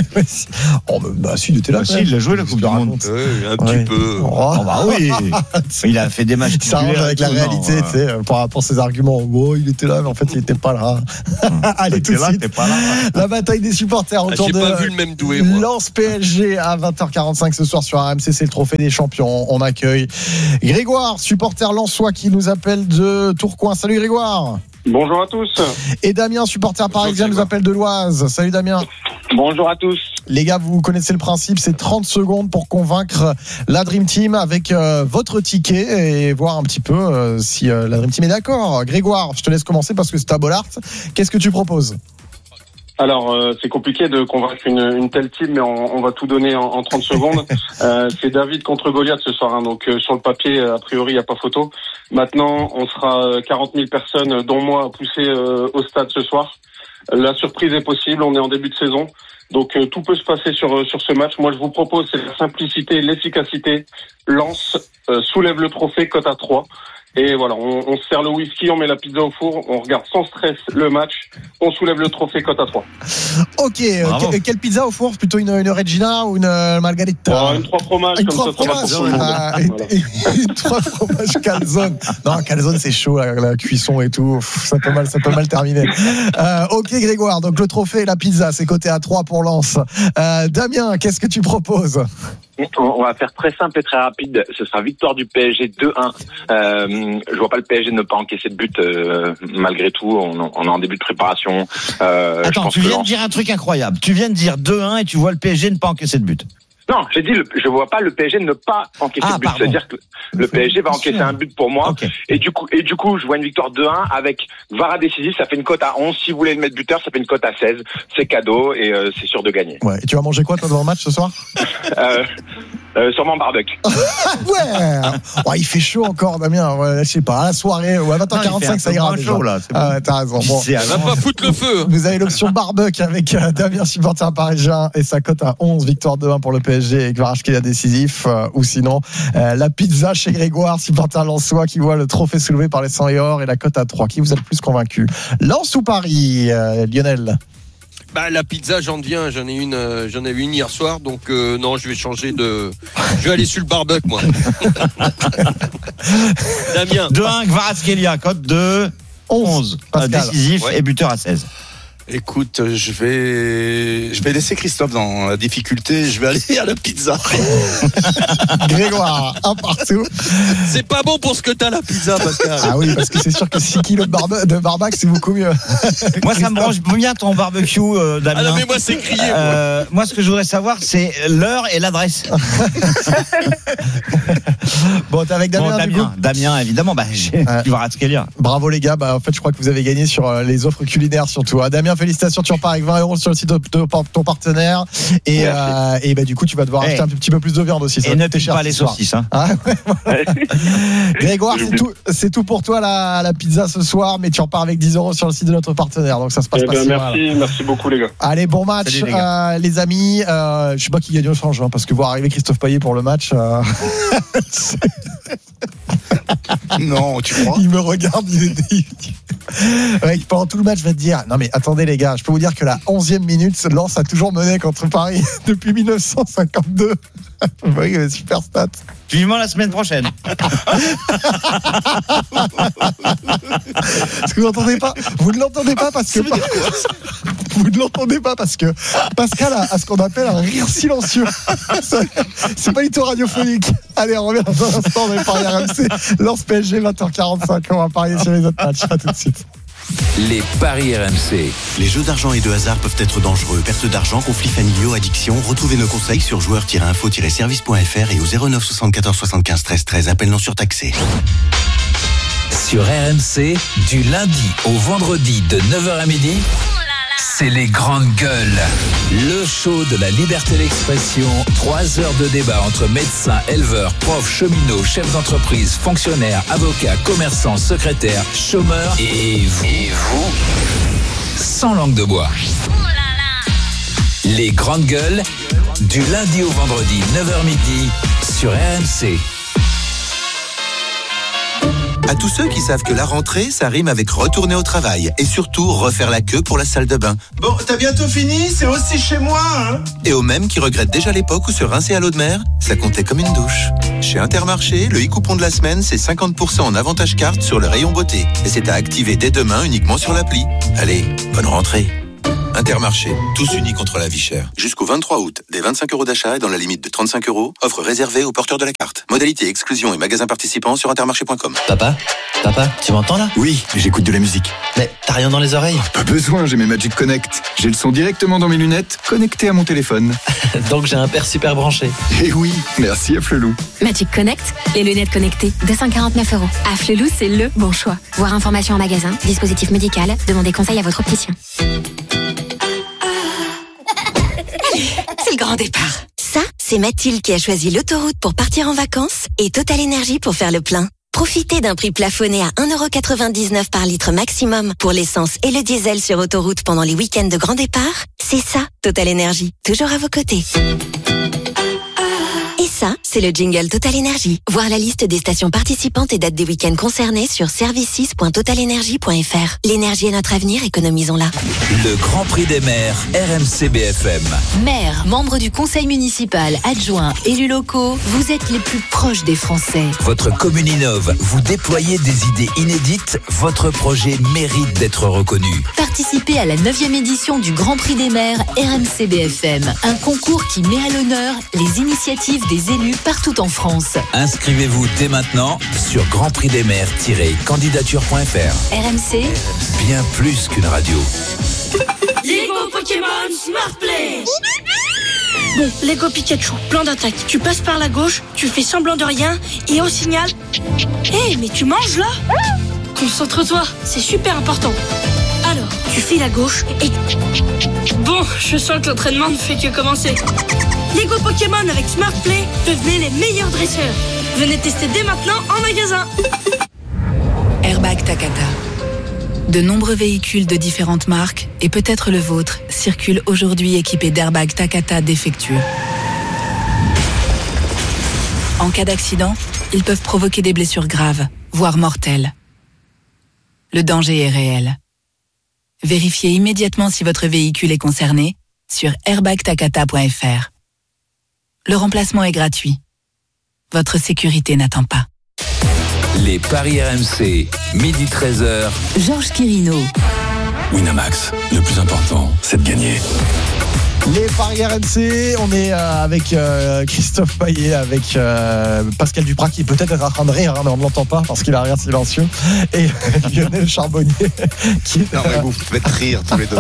oh, bah si, il était là. Bah, si, il a joué la Coupe du Monde. Euh, un ouais. petit peu. Oh, oh bah oui. Il a fait des matchs. Ça rentre avec la réalité, tu sais, par rapport à ses arguments. Oh, il était là, mais en fait, il n'était pas là. Allez, tout de suite. Là, pas là. La bataille des supporters autour ah, j'ai de pas vu le même Doué, moi. Lens P S G à vingt heures quarante-cinq ce soir sur R M C. C'est le trophée des champions. On accueille Grégoire, supporter lensois qui nous appelle de Tourcoing. Salut Grégoire. Bonjour à tous. Et Damien, supporter parisien, nous appelle de l'Oise. Salut Damien. Bonjour à tous. Les gars, vous connaissez le principe, c'est trente secondes pour convaincre la Dream Team avec euh, votre ticket et voir un petit peu euh, si euh, la Dream Team est d'accord. Grégoire, je te laisse commencer parce que c'est à Bollard. Qu'est-ce que tu proposes ? Alors, euh, c'est compliqué de convaincre une, une telle team, mais on, on va tout donner en, en trente secondes. Euh, c'est David contre Goliath ce soir, hein, donc euh, sur le papier, a priori, il n'y a pas photo. Maintenant, on sera quarante mille personnes, dont moi, à pousser euh, au stade ce soir. La surprise est possible, on est en début de saison. Donc euh, tout peut se passer sur sur ce match. Moi, je vous propose, c'est la simplicité, l'efficacité. Lens euh, soulève le trophée, cote à trois. Et voilà, on, on se sert le whisky, on met la pizza au four, on regarde sans stress le match, on soulève le trophée cote à trois. Ok, que, quelle pizza au four ? Plutôt une, une Regina ou une euh, Margarita ? Oh, Une trois fromages, une comme trois ça, fromages. ça va Ah, pour tout le monde. une, une, une trois fromages calzone. Non, calzone c'est chaud, la, la cuisson et tout. Pff, ça peut mal, ça peut mal terminer. Euh, ok Grégoire, donc le trophée et la pizza, c'est coté à trois pour Lens. Euh, Damien, qu'est-ce que tu proposes ? On va faire très simple et très rapide. Ce sera victoire du P S G deux un. Euh, je vois pas le P S G ne pas encaisser de but euh, malgré tout. On, on est en début de préparation. Euh, Attends, je pense tu que viens Lens... de dire un truc incroyable. Tu viens de dire deux un et tu vois le P S G ne pas encaisser de but. Non, j'ai dit, le, je vois pas le P S G ne pas encaisser ah, de but. C'est-à-dire que le P S G va encaisser un but pour moi. Okay. Et du coup, et du coup, je vois une victoire deux un avec Vara décisif. Ça fait une cote à onze. Si vous voulez le mettre buteur, ça fait une cote à seize. C'est cadeau et euh, c'est sûr de gagner. Ouais. Et tu vas manger quoi toi devant le match ce soir ? euh, euh, sûrement barbecue. Ouais. Oh, il fait chaud encore, Damien. Ouais, je sais pas. À la soirée, ou à vingt heures quarante-cinq, ça ira. Chaud, là, c'est bon. Ah ouais, t'as raison. Bon. On va pas foutre le feu. Vous avez l'option barbecue avec euh, Damien, supporter parisien, et sa cote à onze, victoire deux un pour le P S G et Kvaratskhelia décisif. Euh, ou sinon, euh, la pizza chez Grégoire, supporter lensois, qui voit le trophée soulevé par les cent et or et la cote à trois. Qui vous a le plus convaincu ? Lens ou Paris, euh, Lionel ? Bah la pizza, j'en viens, j'en ai une, euh, j'en ai eu une hier soir, donc euh, non, je vais changer de, je vais aller sur le barbecue moi. Damien. deux un Kvaratskhelia, cote de onze, décisif ouais. Et buteur à seize. Écoute, je vais, je vais laisser Christophe dans la difficulté. Je vais aller à la pizza. Grégoire, un partout. C'est pas bon pour ce que t'as la pizza, Pascal. Ah oui, parce que c'est sûr que six kilos de, barbe- de barbac, c'est beaucoup mieux. Moi, ça me branche bien ton barbecue, euh, Damien. Ah non, mais moi, c'est crié. Moi. Euh, moi, ce que je voudrais savoir, c'est l'heure et l'adresse. Bon, t'es avec Damien, bon, Damien, du coup Damien, évidemment. Bah, j'ai euh, Kvaratskhelia. Bravo les gars. Bah, en fait, je crois que vous avez gagné sur euh, les offres culinaires surtout. Hein. Damien, félicitations, tu repars avec vingt euros sur le site de, de, de ton partenaire et, euh, et bah, du coup tu vas devoir hey. acheter un petit peu plus de viande aussi. Ça et ne cher pas les saucisses hein. Ah, ouais, voilà. Grégoire, c'est tout, c'est tout pour toi la, la pizza ce soir, mais tu repars avec dix euros sur le site de notre partenaire, donc ça se passe eh pas ben, si merci, mal. Merci beaucoup les gars. Allez, bon match. Salut, les, euh, les amis, euh, je sais pas qui gagne au change hein, parce que voir arriver Christophe Payet pour le match euh... non, tu crois? Il me regarde, il est ouais, pendant tout le match, je vais te dire non mais attendez les gars, je peux vous dire que la onzième minute, Lens a toujours mené contre Paris depuis dix-neuf cent cinquante-deux. Vous voyez, super stat. Vivement la semaine prochaine. Est-ce que vous n'entendez pas? Vous ne l'entendez pas parce que vous ne l'entendez pas parce que Pascal a, a ce qu'on appelle un rire silencieux. C'est pas du tout radiophonique. Allez, on revient dans un instant. On va parler R M C. Lens P S G vingt heures quarante-cinq. On va parier sur les autres matchs. À tout de suite. Les paris R M C. Les jeux d'argent et de hasard peuvent être dangereux. Perte d'argent, conflits familiaux, addiction. Retrouvez nos conseils sur joueurs tiret info tiret service point f r et au zéro neuf soixante-quatorze soixante-quinze treize treize. Appel non surtaxé. Sur R M C, du lundi au vendredi de neuf heures à midi, c'est les grandes gueules. Le show de la liberté d'expression. Trois heures de débat entre médecins, éleveurs, profs, cheminots, chefs d'entreprise, fonctionnaires, avocats, commerçants, secrétaires, chômeurs et vous. Et vous sans langue de bois. Les grandes gueules, du lundi au vendredi, neuf heures midi, sur R M C. À tous ceux qui savent que la rentrée, ça rime avec retourner au travail et surtout refaire la queue pour la salle de bain. Bon, t'as bientôt fini, c'est aussi chez moi, hein. Et aux mêmes qui regrettent déjà l'époque où se rincer à l'eau de mer, ça comptait comme une douche. Chez Intermarché, le e-coupon de la semaine, c'est cinquante pour cent en avantage carte sur le rayon beauté. Et c'est à activer dès demain uniquement sur l'appli. Allez, bonne rentrée. Intermarché, tous unis contre la vie chère. Jusqu'au vingt-trois août, des vingt-cinq euros d'achat et dans la limite de trente-cinq euros, offre réservée aux porteurs de la carte. Modalité, exclusion et magasins participants sur intermarché point com. Papa, papa, tu m'entends là? Oui, j'écoute de la musique. Mais t'as rien dans les oreilles? Pas besoin, j'ai mes Magic Connect. J'ai le son directement dans mes lunettes, connecté à mon téléphone. Donc j'ai un père super branché. Eh oui, merci à Flelou. Magic Connect, les lunettes connectées, deux cent quarante-neuf euros. À Flelou, c'est le bon choix. Voir information en magasin, dispositif médical, demandez conseil à votre opticien. C'est le grand départ. Ça, c'est Mathilde qui a choisi l'autoroute pour partir en vacances et Total Énergie pour faire le plein. Profitez d'un prix plafonné à un euro quatre-vingt-dix-neuf par litre maximum pour l'essence et le diesel sur autoroute pendant les week-ends de grand départ. C'est ça, Total Énergie, toujours à vos côtés. Et ça, c'est le jingle Total Énergie. Voir la liste des stations participantes et dates des week-ends concernés sur services point total énergie point f r. L'énergie est notre avenir, économisons-la. Le Grand Prix des maires, R M C B F M. Maires, membres du conseil municipal, adjoints, élus locaux, vous êtes les plus proches des Français. Votre commune innove, vous déployez des idées inédites, votre projet mérite d'être reconnu. Participez à la neuvième édition du Grand Prix des maires R M C B F M, un concours qui met à l'honneur les initiatives des élus partout en France. Inscrivez-vous dès maintenant sur grand prix des maires tiret candidature point f r. R M C, bien plus qu'une radio. Lego Pokémon Smart Play. Bon, Lego Pikachu, plan d'attaque. Tu passes par la gauche, tu fais semblant de rien et au signal... Hé, hey, mais tu manges là? Concentre-toi, c'est super important. Alors, tu files à gauche et... Bon, je sens que l'entraînement ne fait que commencer. Lego Pokémon avec Smart Play, devenez les meilleurs dresseurs. Venez tester dès maintenant en magasin. Airbag Takata. De nombreux véhicules de différentes marques, et peut-être le vôtre, circulent aujourd'hui équipés d'airbags Takata défectueux. En cas d'accident, ils peuvent provoquer des blessures graves, voire mortelles. Le danger est réel. Vérifiez immédiatement si votre véhicule est concerné sur airbag takata point f r. Le remplacement est gratuit. Votre sécurité n'attend pas. Les paris R M C, midi treize heures. Georges Quirino. Winamax, le plus important, c'est de gagner. Les paris R M C, on est euh, avec euh, Christophe Payet, avec euh, Pascal Duprat qui peut-être est en train de rire, hein, mais on ne l'entend pas parce qu'il a rien silencieux, et euh, Lionel Charbonnier qui est, non mais vous faites rire tous les deux.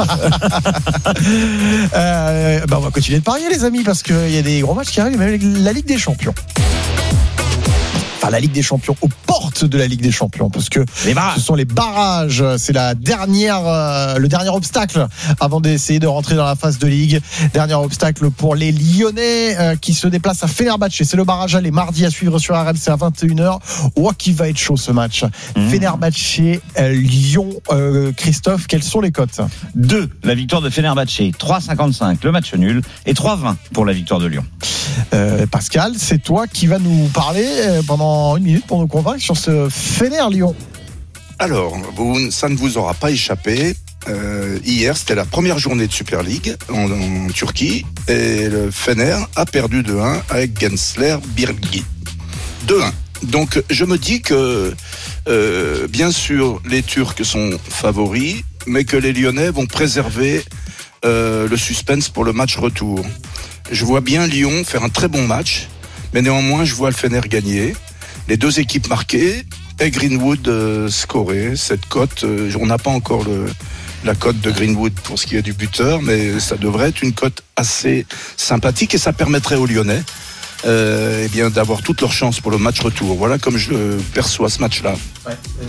euh, bah on va continuer de parier les amis parce qu'il y a des gros matchs qui arrivent, même la Ligue des Champions. Enfin, la Ligue des Champions, aux portes de la Ligue des Champions, parce que ce sont les barrages, c'est la dernière, euh, le dernier obstacle avant d'essayer de rentrer dans la phase de Ligue. Dernier obstacle pour les Lyonnais euh, qui se déplacent à Fenerbahçe. C'est le barrage aller mardi à suivre sur R M C à vingt et une heures. Oh, qui va être chaud ce match. Mmh. Fenerbahçe, euh, Lyon, euh, Christophe, quelles sont les cotes? deux, la victoire de Fenerbahçe, trois virgule cinquante-cinq le match nul et trois virgule vingt pour la victoire de Lyon. Euh, Pascal, c'est toi qui vas nous parler euh, pendant une minute pour nous convaincre sur ce Fener-Lyon. Alors, vous, ça ne vous aura pas échappé. Euh, hier, c'était la première journée de Super League en, en Turquie et le Fener a perdu deux un avec Gençler Birgi. deux un. Donc, je me dis que, euh, bien sûr, les Turcs sont favoris, mais que les Lyonnais vont préserver euh, le suspense pour le match retour. Je vois bien Lyon faire un très bon match, mais néanmoins, je vois le Fener gagner. Les deux équipes marquées et Greenwood euh, scoré. Cette cote, euh, on n'a pas encore le, la cote de Greenwood pour ce qui est du buteur, mais ça devrait être une cote assez sympathique et ça permettrait aux Lyonnais euh, eh bien, d'avoir toutes leurs chances pour le match retour. Voilà comme je perçois ce match-là. Ouais.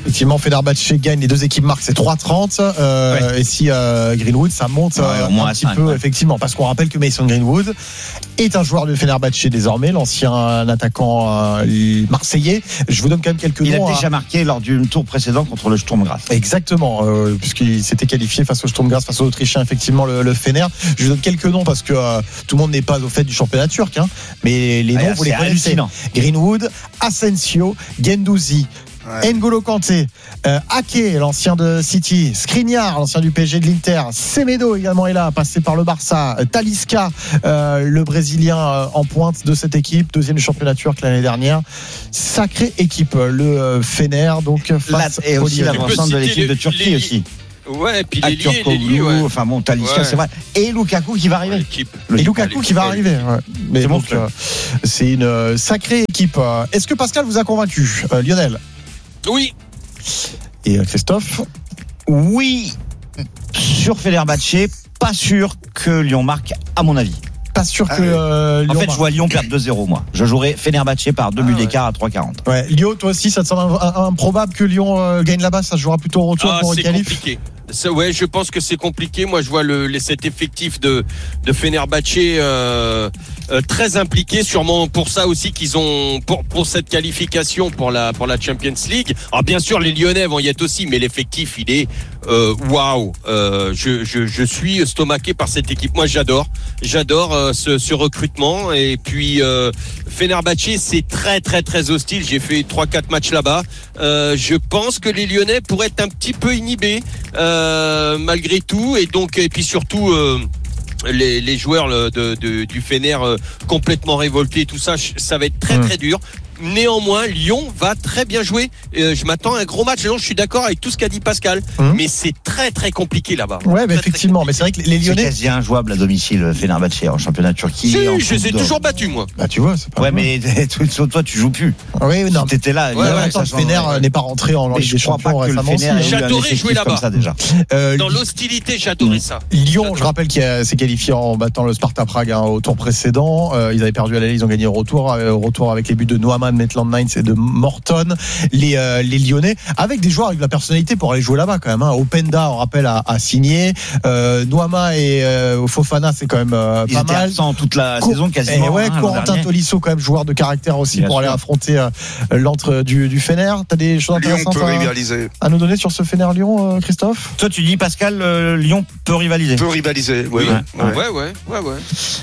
effectivement, Fenerbahçe gagne, les deux équipes marquent, c'est trois trente. Euh, ouais. Et si euh, Greenwood, ça monte ouais, euh, un petit cinq, peu, ouais. effectivement, parce qu'on rappelle que Mason Greenwood est un joueur de Fenerbahçe désormais, l'ancien attaquant euh, marseillais. Je vous donne quand même quelques il noms. Il a déjà à... marqué lors du tour précédent contre le Sturm Graz. Exactement, euh, puisqu'il s'était qualifié face au Sturm Graz, face aux Autrichiens, effectivement, le, le Fener. Je vous donne quelques noms parce que euh, tout le monde n'est pas au fait du championnat turc, hein, mais les noms, ah, vous les connaissez. Greenwood, Asensio, Guendouzi, ouais. N'Golo Kanté, euh, Ake, l'ancien de City, Skriniar, l'ancien du P S G de l'Inter, Semedo également est là, passé par le Barça, Talisca, euh, le Brésilien euh, en pointe de cette équipe, deuxième du championnat turc l'année dernière. Sacrée équipe, le euh, Fener, donc face et aussi l'avancement de l'équipe de Turquie les... aussi. Ouais, et puis les liés, les liés, ouais. Enfin bon, Talisca, ouais. c'est vrai. Et Lukaku qui va arriver. Et Lukaku qui va arriver. Ouais. Mais c'est, bon, donc, euh, c'est une euh, sacrée équipe. Est-ce que Pascal vous a convaincu, euh, Lionel? Oui. Et euh, Christophe? Oui. Sur Fenerbahçe, pas sûr que Lyon marque, à mon avis. Pas sûr que euh, Lyon en fait, marque. Je vois Lyon perdre deux zéro, moi. Je jouerais Fenerbahçe par deux ah, buts ouais. d'écart à trois quarante. Ouais. Lyon, toi aussi, ça te semble improbable que Lyon euh, gagne là-bas? Ça se jouera plutôt au retour ah, pour le qualif? C'est compliqué. Ça, ouais, je pense que c'est compliqué. Moi, je vois le, les, cet effectif de, de Fenerbahçe euh, euh, très impliqué. Sûrement pour ça aussi qu'ils ont pour pour cette qualification pour la pour la Champions League. Alors bien sûr, les Lyonnais vont y être aussi, mais l'effectif, il est waouh. Wow. Euh, je, je je suis stomaqué par cette équipe. Moi, j'adore, j'adore euh, ce, ce recrutement. Et puis euh, Fenerbahçe, c'est très très très hostile. J'ai fait trois quatre matchs là-bas. Euh, je pense que les Lyonnais pourraient être un petit peu inhibés. Euh, malgré tout, et donc et puis surtout euh, les, les joueurs de, de, du Fener euh, complètement révoltés, tout ça, ça va être très mmh. très dur. Néanmoins, Lyon va très bien jouer. Euh, je m'attends à un gros match. Non, je suis d'accord avec tout ce qu'a dit Pascal, mmh. mais c'est très très compliqué là-bas. Ouais, mais très, effectivement, mais c'est vrai que les Lyonnais, c'est quasi injouable à domicile, Fenerbahçe en championnat Turquie. Si, je les ai toujours battus, moi. Bah tu vois, c'est pas. Ouais, mais toi, tu joues plus. Oui, non. Si t'étais là. Ouais, ouais, attends, le Fener ouais. n'est pas rentré en Ligue des Champions récemment. J'adorais jouer là-bas. Ça, déjà. Euh, Dans l'hostilité, j'adorais ça. Lyon, je rappelle qu'il s'est qualifié en battant le Sparta Prague hein, au tour précédent. Euh, ils avaient perdu à l'aller, ils ont gagné au retour, euh, au retour avec les buts de Noaman, Maitland Niles et de Morton, les, euh, les Lyonnais, avec des joueurs avec de la personnalité pour aller jouer là-bas quand même. Hein. Openda, on rappelle, a, a signé. Euh, Noama et euh, Fofana, c'est quand même euh, pas mal. Ils toute la Co- saison quasiment. Et ouais, hein, Corentin Tolisso, quand même joueur de caractère aussi Bien pour sûr. aller affronter euh, l'antre du, du Fener. T'as des choses intéressantes Lyon peut à, rivaliser. à nous donner sur ce Fener-Lyon, euh, Christophe? Toi, tu dis Pascal, euh, Lyon peut rivaliser. Peut rivaliser. Oui, oui. Ouais, ouais, ouais, ouais. ouais, ouais.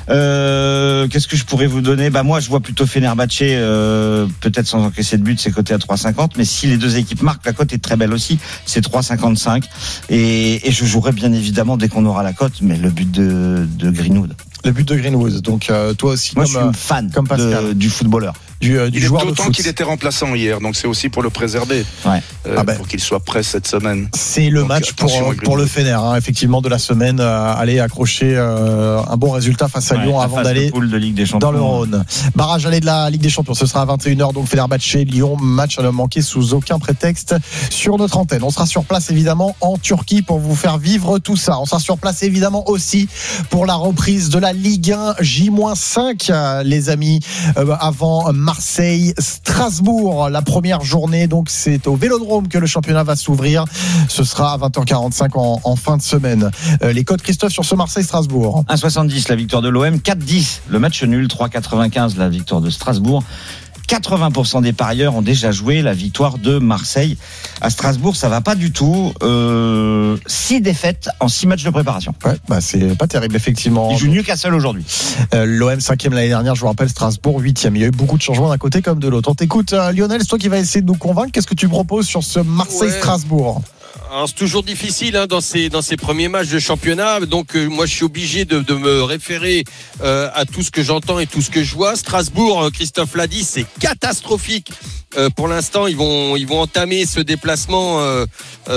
Euh, qu'est-ce que je pourrais vous donner? Bah moi, je vois plutôt Fenerbahçe, euh, peut-être sans encaisser de but, c'est coté à trois cinquante, mais si les deux équipes marquent, la cote est très belle aussi, c'est trois cinquante-cinq, et, et je jouerai bien évidemment dès qu'on aura la cote, mais le but de, de Greenwood. Le but de Greenwood, donc euh, toi aussi. Moi, comme, je suis fan comme Pascal. De, du footballeur. Du, euh, du il joueur est de d'autant foot. qu'il était remplaçant hier, donc c'est aussi pour le préserver, ouais. euh, ah ben. pour qu'il soit prêt cette semaine. C'est le donc, match pour, pour le Fener, hein, effectivement, de la semaine, euh, aller accrocher euh, un bon résultat face à ouais, Lyon avant d'aller de de Ligue des dans le Rhône. Barrage aller de la Ligue des Champions, ce sera à vingt et une heures, donc Fenerbahçe, Lyon, match à ne manquer sous aucun prétexte sur notre antenne. On sera sur place évidemment en Turquie pour vous faire vivre tout ça. On sera sur place évidemment aussi pour la reprise de la Ligue un J cinq, les amis, euh, avant Marseille Strasbourg, la première journée, donc c'est au Vélodrome que le championnat va s'ouvrir. Ce sera à vingt heures quarante-cinq en, en fin de semaine. Euh, les codes, Christophe, sur ce Marseille-Strasbourg. un soixante-dix la victoire de l'O M, quatre dix le match nul, trois quatre-vingt-quinze la victoire de Strasbourg. quatre-vingts pour cent des parieurs ont déjà joué la victoire de Marseille à Strasbourg. Ça va pas du tout. Euh, six défaites en six matchs de préparation. Ouais, bah c'est pas terrible effectivement. Ils jouent Newcastle aujourd'hui. Euh, L'O M cinquième l'année dernière, je vous rappelle, Strasbourg huitième. Il y a eu beaucoup de changements d'un côté comme de l'autre. On t'écoute, euh, Lionel, c'est toi qui vas essayer de nous convaincre. Qu'est-ce que tu proposes sur ce Marseille-Strasbourg? Ouais. Alors, c'est toujours difficile hein, dans ces dans ces premiers matchs de championnat. Donc euh, moi je suis obligé de, de me référer euh, à tout ce que j'entends et tout ce que je vois. Strasbourg, Christophe l'a dit, c'est catastrophique. Euh, pour l'instant, ils vont ils vont entamer ce déplacement euh,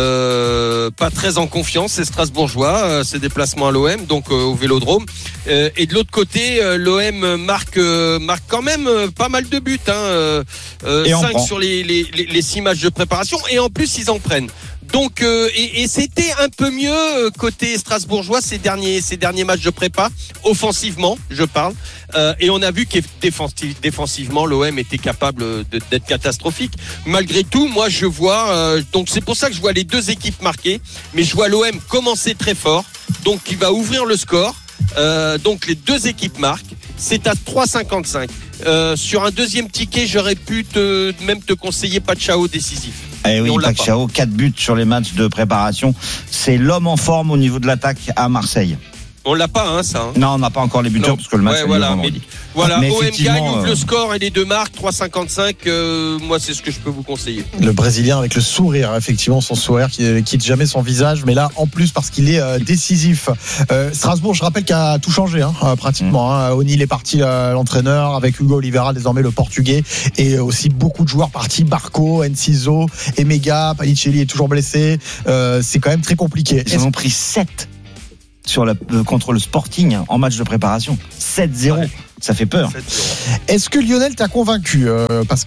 euh, pas très en confiance. C'est Strasbourgeois, euh, ces déplacements à l'O M, donc euh, au Vélodrome. Euh, et de l'autre côté, euh, l'O M marque euh, marque quand même euh, pas mal de buts. Hein, euh, cinq sur les, les les les six matchs de préparation. Et en plus, ils en prennent. Donc euh, et, et c'était un peu mieux côté strasbourgeois ces derniers ces derniers matchs de prépa, offensivement, je parle. Euh, et on a vu que défensivement, l'O M était capable de, d'être catastrophique. Malgré tout, moi je vois, euh, donc c'est pour ça que je vois les deux équipes marquer, mais je vois l'O M commencer très fort, donc qui va ouvrir le score. Euh, donc les deux équipes marquent. C'est à trois virgule cinquante-cinq. Euh, sur un deuxième ticket, j'aurais pu te, même te conseiller Pachao décisif. Eh oui, Pachao, quatre buts sur les matchs de préparation. C'est l'homme en forme au niveau de l'attaque à Marseille. On l'a pas, hein, ça. Hein. Non, on n'a pas encore les buteurs parce que le match ouais, est voilà, mais, voilà, mais O M gagne, ouvre euh... le score et les deux marques, trois virgule cinquante-cinq. Euh, moi, c'est ce que je peux vous conseiller. Le Brésilien avec le sourire, effectivement, son sourire qui ne quitte jamais son visage, mais là, en plus, parce qu'il est euh, décisif. Euh, Strasbourg, je rappelle, qu'il a tout changé, hein, pratiquement. Hein. O'Neill est parti, euh, l'entraîneur, avec Hugo Oliveira, désormais le Portugais, et aussi beaucoup de joueurs partis, Barco, Enciso, Emega, Panicelli est toujours blessé. Euh, c'est quand même très compliqué. Ils en ont pris sept sur la, euh, contre le Sporting en match de préparation. sept zéro. Ouais. Ça fait peur. sept zéro. Est-ce que Lionel t'a convaincu, euh, Pascal ?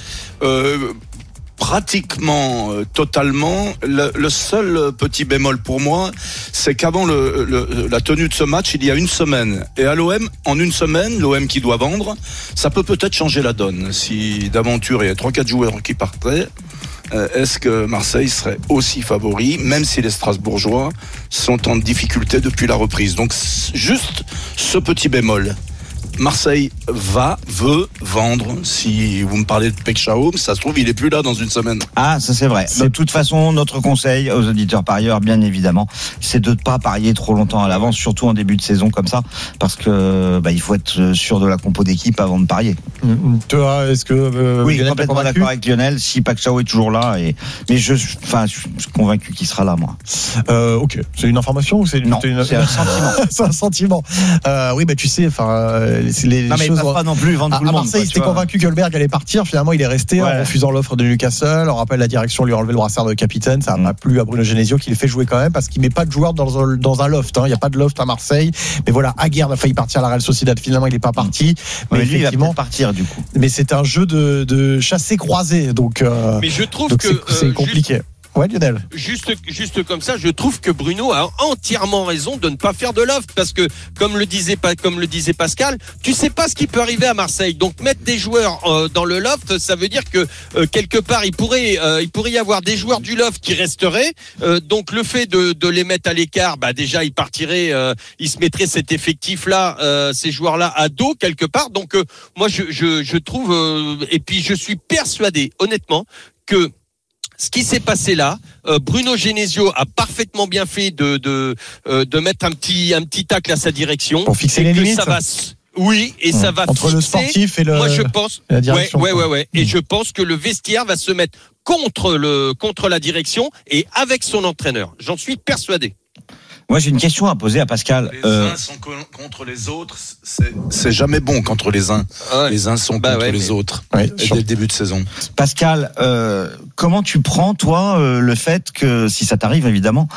euh, Pratiquement, euh, totalement. Le, le seul petit bémol pour moi, c'est qu'avant le, le, la tenue de ce match, il y a une semaine. Et à l'O M, en une semaine, l'O M qui doit vendre, ça peut peut-être changer la donne. Si d'aventure il y a trois quatre joueurs qui partaient, euh, est-ce que Marseille serait aussi favori, même si les Strasbourgeois sont en difficulté depuis la reprise. Donc juste ce petit bémol. Marseille va, veut vendre. Si vous me parlez de Pechao, ça se trouve, il est plus là dans une semaine. Ah, ça c'est vrai. C'est... De toute façon, notre conseil aux auditeurs parieurs, bien évidemment, c'est de ne pas parier trop longtemps à l'avance, surtout en début de saison comme ça, parce que bah, il faut être sûr de la compo d'équipe avant de parier. Mmh. Toi, est-ce que euh, oui, Lionel, complètement d'accord avec Lionel. Si Pechao est toujours là, et mais je, enfin, je suis convaincu qu'il sera là, moi. Euh, ok. C'est une information ou c'est une... Non, une... c'est un sentiment. C'est un sentiment. Euh, oui, bah tu sais, enfin. Les non mais choses... il ne pas non plus vendre à, tout le à monde. Marseille, il était convaincu que Hülberg allait partir. Finalement, il est resté ouais. en refusant l'offre de Newcastle. On rappelle, la direction lui a enlevé le brassard de capitaine. Ça n'a pas plu à Bruno Genesio qui le fait jouer quand même parce qu'il met pas de joueurs dans un, dans un loft. Hein. Il n'y a pas de loft à Marseille. Mais voilà, Aguerd a failli partir à la Real Sociedad. Finalement, il n'est pas parti. Mais, mais lui, effectivement, il va partir du coup. Mais c'est un jeu de, de chassé croisé. Donc, euh, mais je trouve donc que c'est, c'est euh, compliqué. Juste... Ouais, Lionel. Juste, juste comme ça, je trouve que Bruno a entièrement raison de ne pas faire de loft parce que, comme le disait, comme le disait Pascal, tu sais pas ce qui peut arriver à Marseille. Donc, mettre des joueurs euh, dans le loft, ça veut dire que euh, quelque part, il pourrait, euh, il pourrait y avoir des joueurs du loft qui resteraient. Euh, donc, le fait de, de les mettre à l'écart, bah déjà, ils partiraient, euh, ils se mettraient cet effectif-là, euh, ces joueurs-là à dos quelque part. Donc, euh, moi, je, je, je trouve, euh, et puis je suis persuadé, honnêtement, que ce qui s'est passé là, euh, Bruno Genesio a parfaitement bien fait de de euh, de mettre un petit un petit tacle à sa direction pour fixer les limites. Ça va, oui, et ouais. ça va entre fixer, le sportif et le. Moi, je pense. La direction, ouais, ouais, ouais, ouais. Mmh. Et je pense que le vestiaire va se mettre contre le contre la direction et avec son entraîneur. J'en suis persuadé. Moi, j'ai une question à poser à Pascal. Les euh... uns sont contre les autres, c'est, c'est jamais bon contre les uns. Ah ouais. Les uns sont bah contre ouais, les mais... autres. Ouais, dès le début de saison. Pascal, euh, comment tu prends, toi, euh, le fait que, si ça t'arrive évidemment,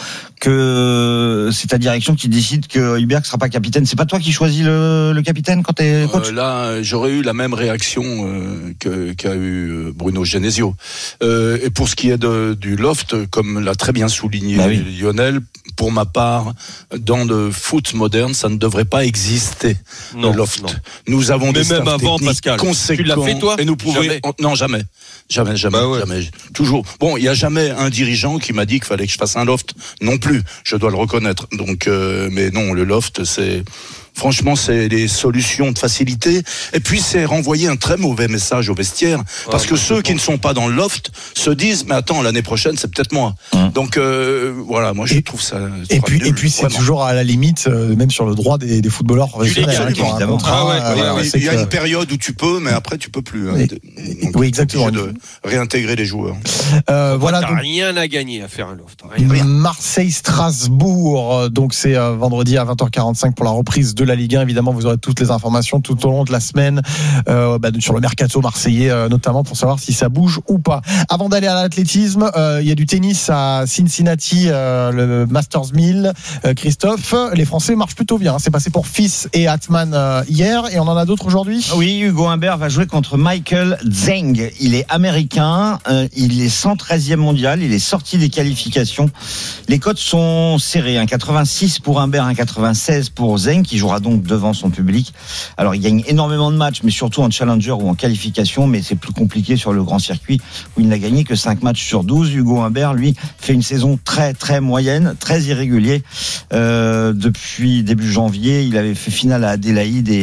que c'est ta direction qui décide que Hülberg sera pas capitaine. C'est pas toi qui choisis le, le capitaine quand t'es coach ? euh, Là, j'aurais eu la même réaction euh, que, qu'a eu Bruno Genesio. Euh, et pour ce qui est de, du loft, comme l'a très bien souligné bah oui. Lionel, pour ma part, dans le foot moderne, ça ne devrait pas exister. Non, le loft. Non. Nous avons mais des même avant, Pascal. Tu l'as fait toi ? Et nous pouvons. Jamais. Non, jamais. Jamais, jamais, bah ouais. jamais. Toujours. Bon, il y a jamais un dirigeant qui m'a dit qu'il fallait que je fasse un loft. Non plus. Je dois le reconnaître. Donc, euh, mais non, le loft, c'est. Franchement, c'est des solutions de facilité. Et puis, c'est renvoyer un très mauvais message au vestiaire. Parce ouais, que ceux qui ne sont pas dans le loft se disent, mais attends, l'année prochaine, c'est peut-être moi. Hum. Donc, euh, voilà, moi, je et, trouve ça. Et puis, nul, et puis, c'est vraiment. Toujours à la limite, euh, même sur le droit des, des footballeurs professionnels. Hein, qui ont un contrat, ah ouais, euh, ouais, ouais, il y a que... une période où tu peux, mais après, tu peux plus. Et, hein. Donc, oui, exactement. De réintégrer les joueurs. Euh, voilà. T'as donc... rien à gagner à faire un loft. Rien. Marseille-Strasbourg. Donc, c'est euh, vendredi à vingt heures quarante-cinq pour la reprise de la la Ligue un. Évidemment, vous aurez toutes les informations tout au long de la semaine euh, bah, sur le mercato marseillais, euh, notamment pour savoir si ça bouge ou pas. Avant d'aller à l'athlétisme, il euh, y a du tennis à Cincinnati, euh, le Masters mille. Euh, Christophe, les Français marchent plutôt bien. C'est passé pour Fils et Atman euh, hier, et on en a d'autres aujourd'hui. Oui, Hugo Humbert va jouer contre Michael Zheng. Il est américain, euh, il est cent treizième mondial, il est sorti des qualifications. Les cotes sont serrées, un quatre-vingt-six pour Humbert, un quatre-vingt-seize pour Zheng, qui jouera donc devant son public. Alors il gagne énormément de matchs, mais surtout en challenger ou en qualification, mais c'est plus compliqué sur le grand circuit où il n'a gagné que cinq matchs sur douze. Hugo Humbert, lui, fait une saison très très moyenne, très irrégulier. Euh, depuis début janvier, il avait fait finale à Adélaïde et,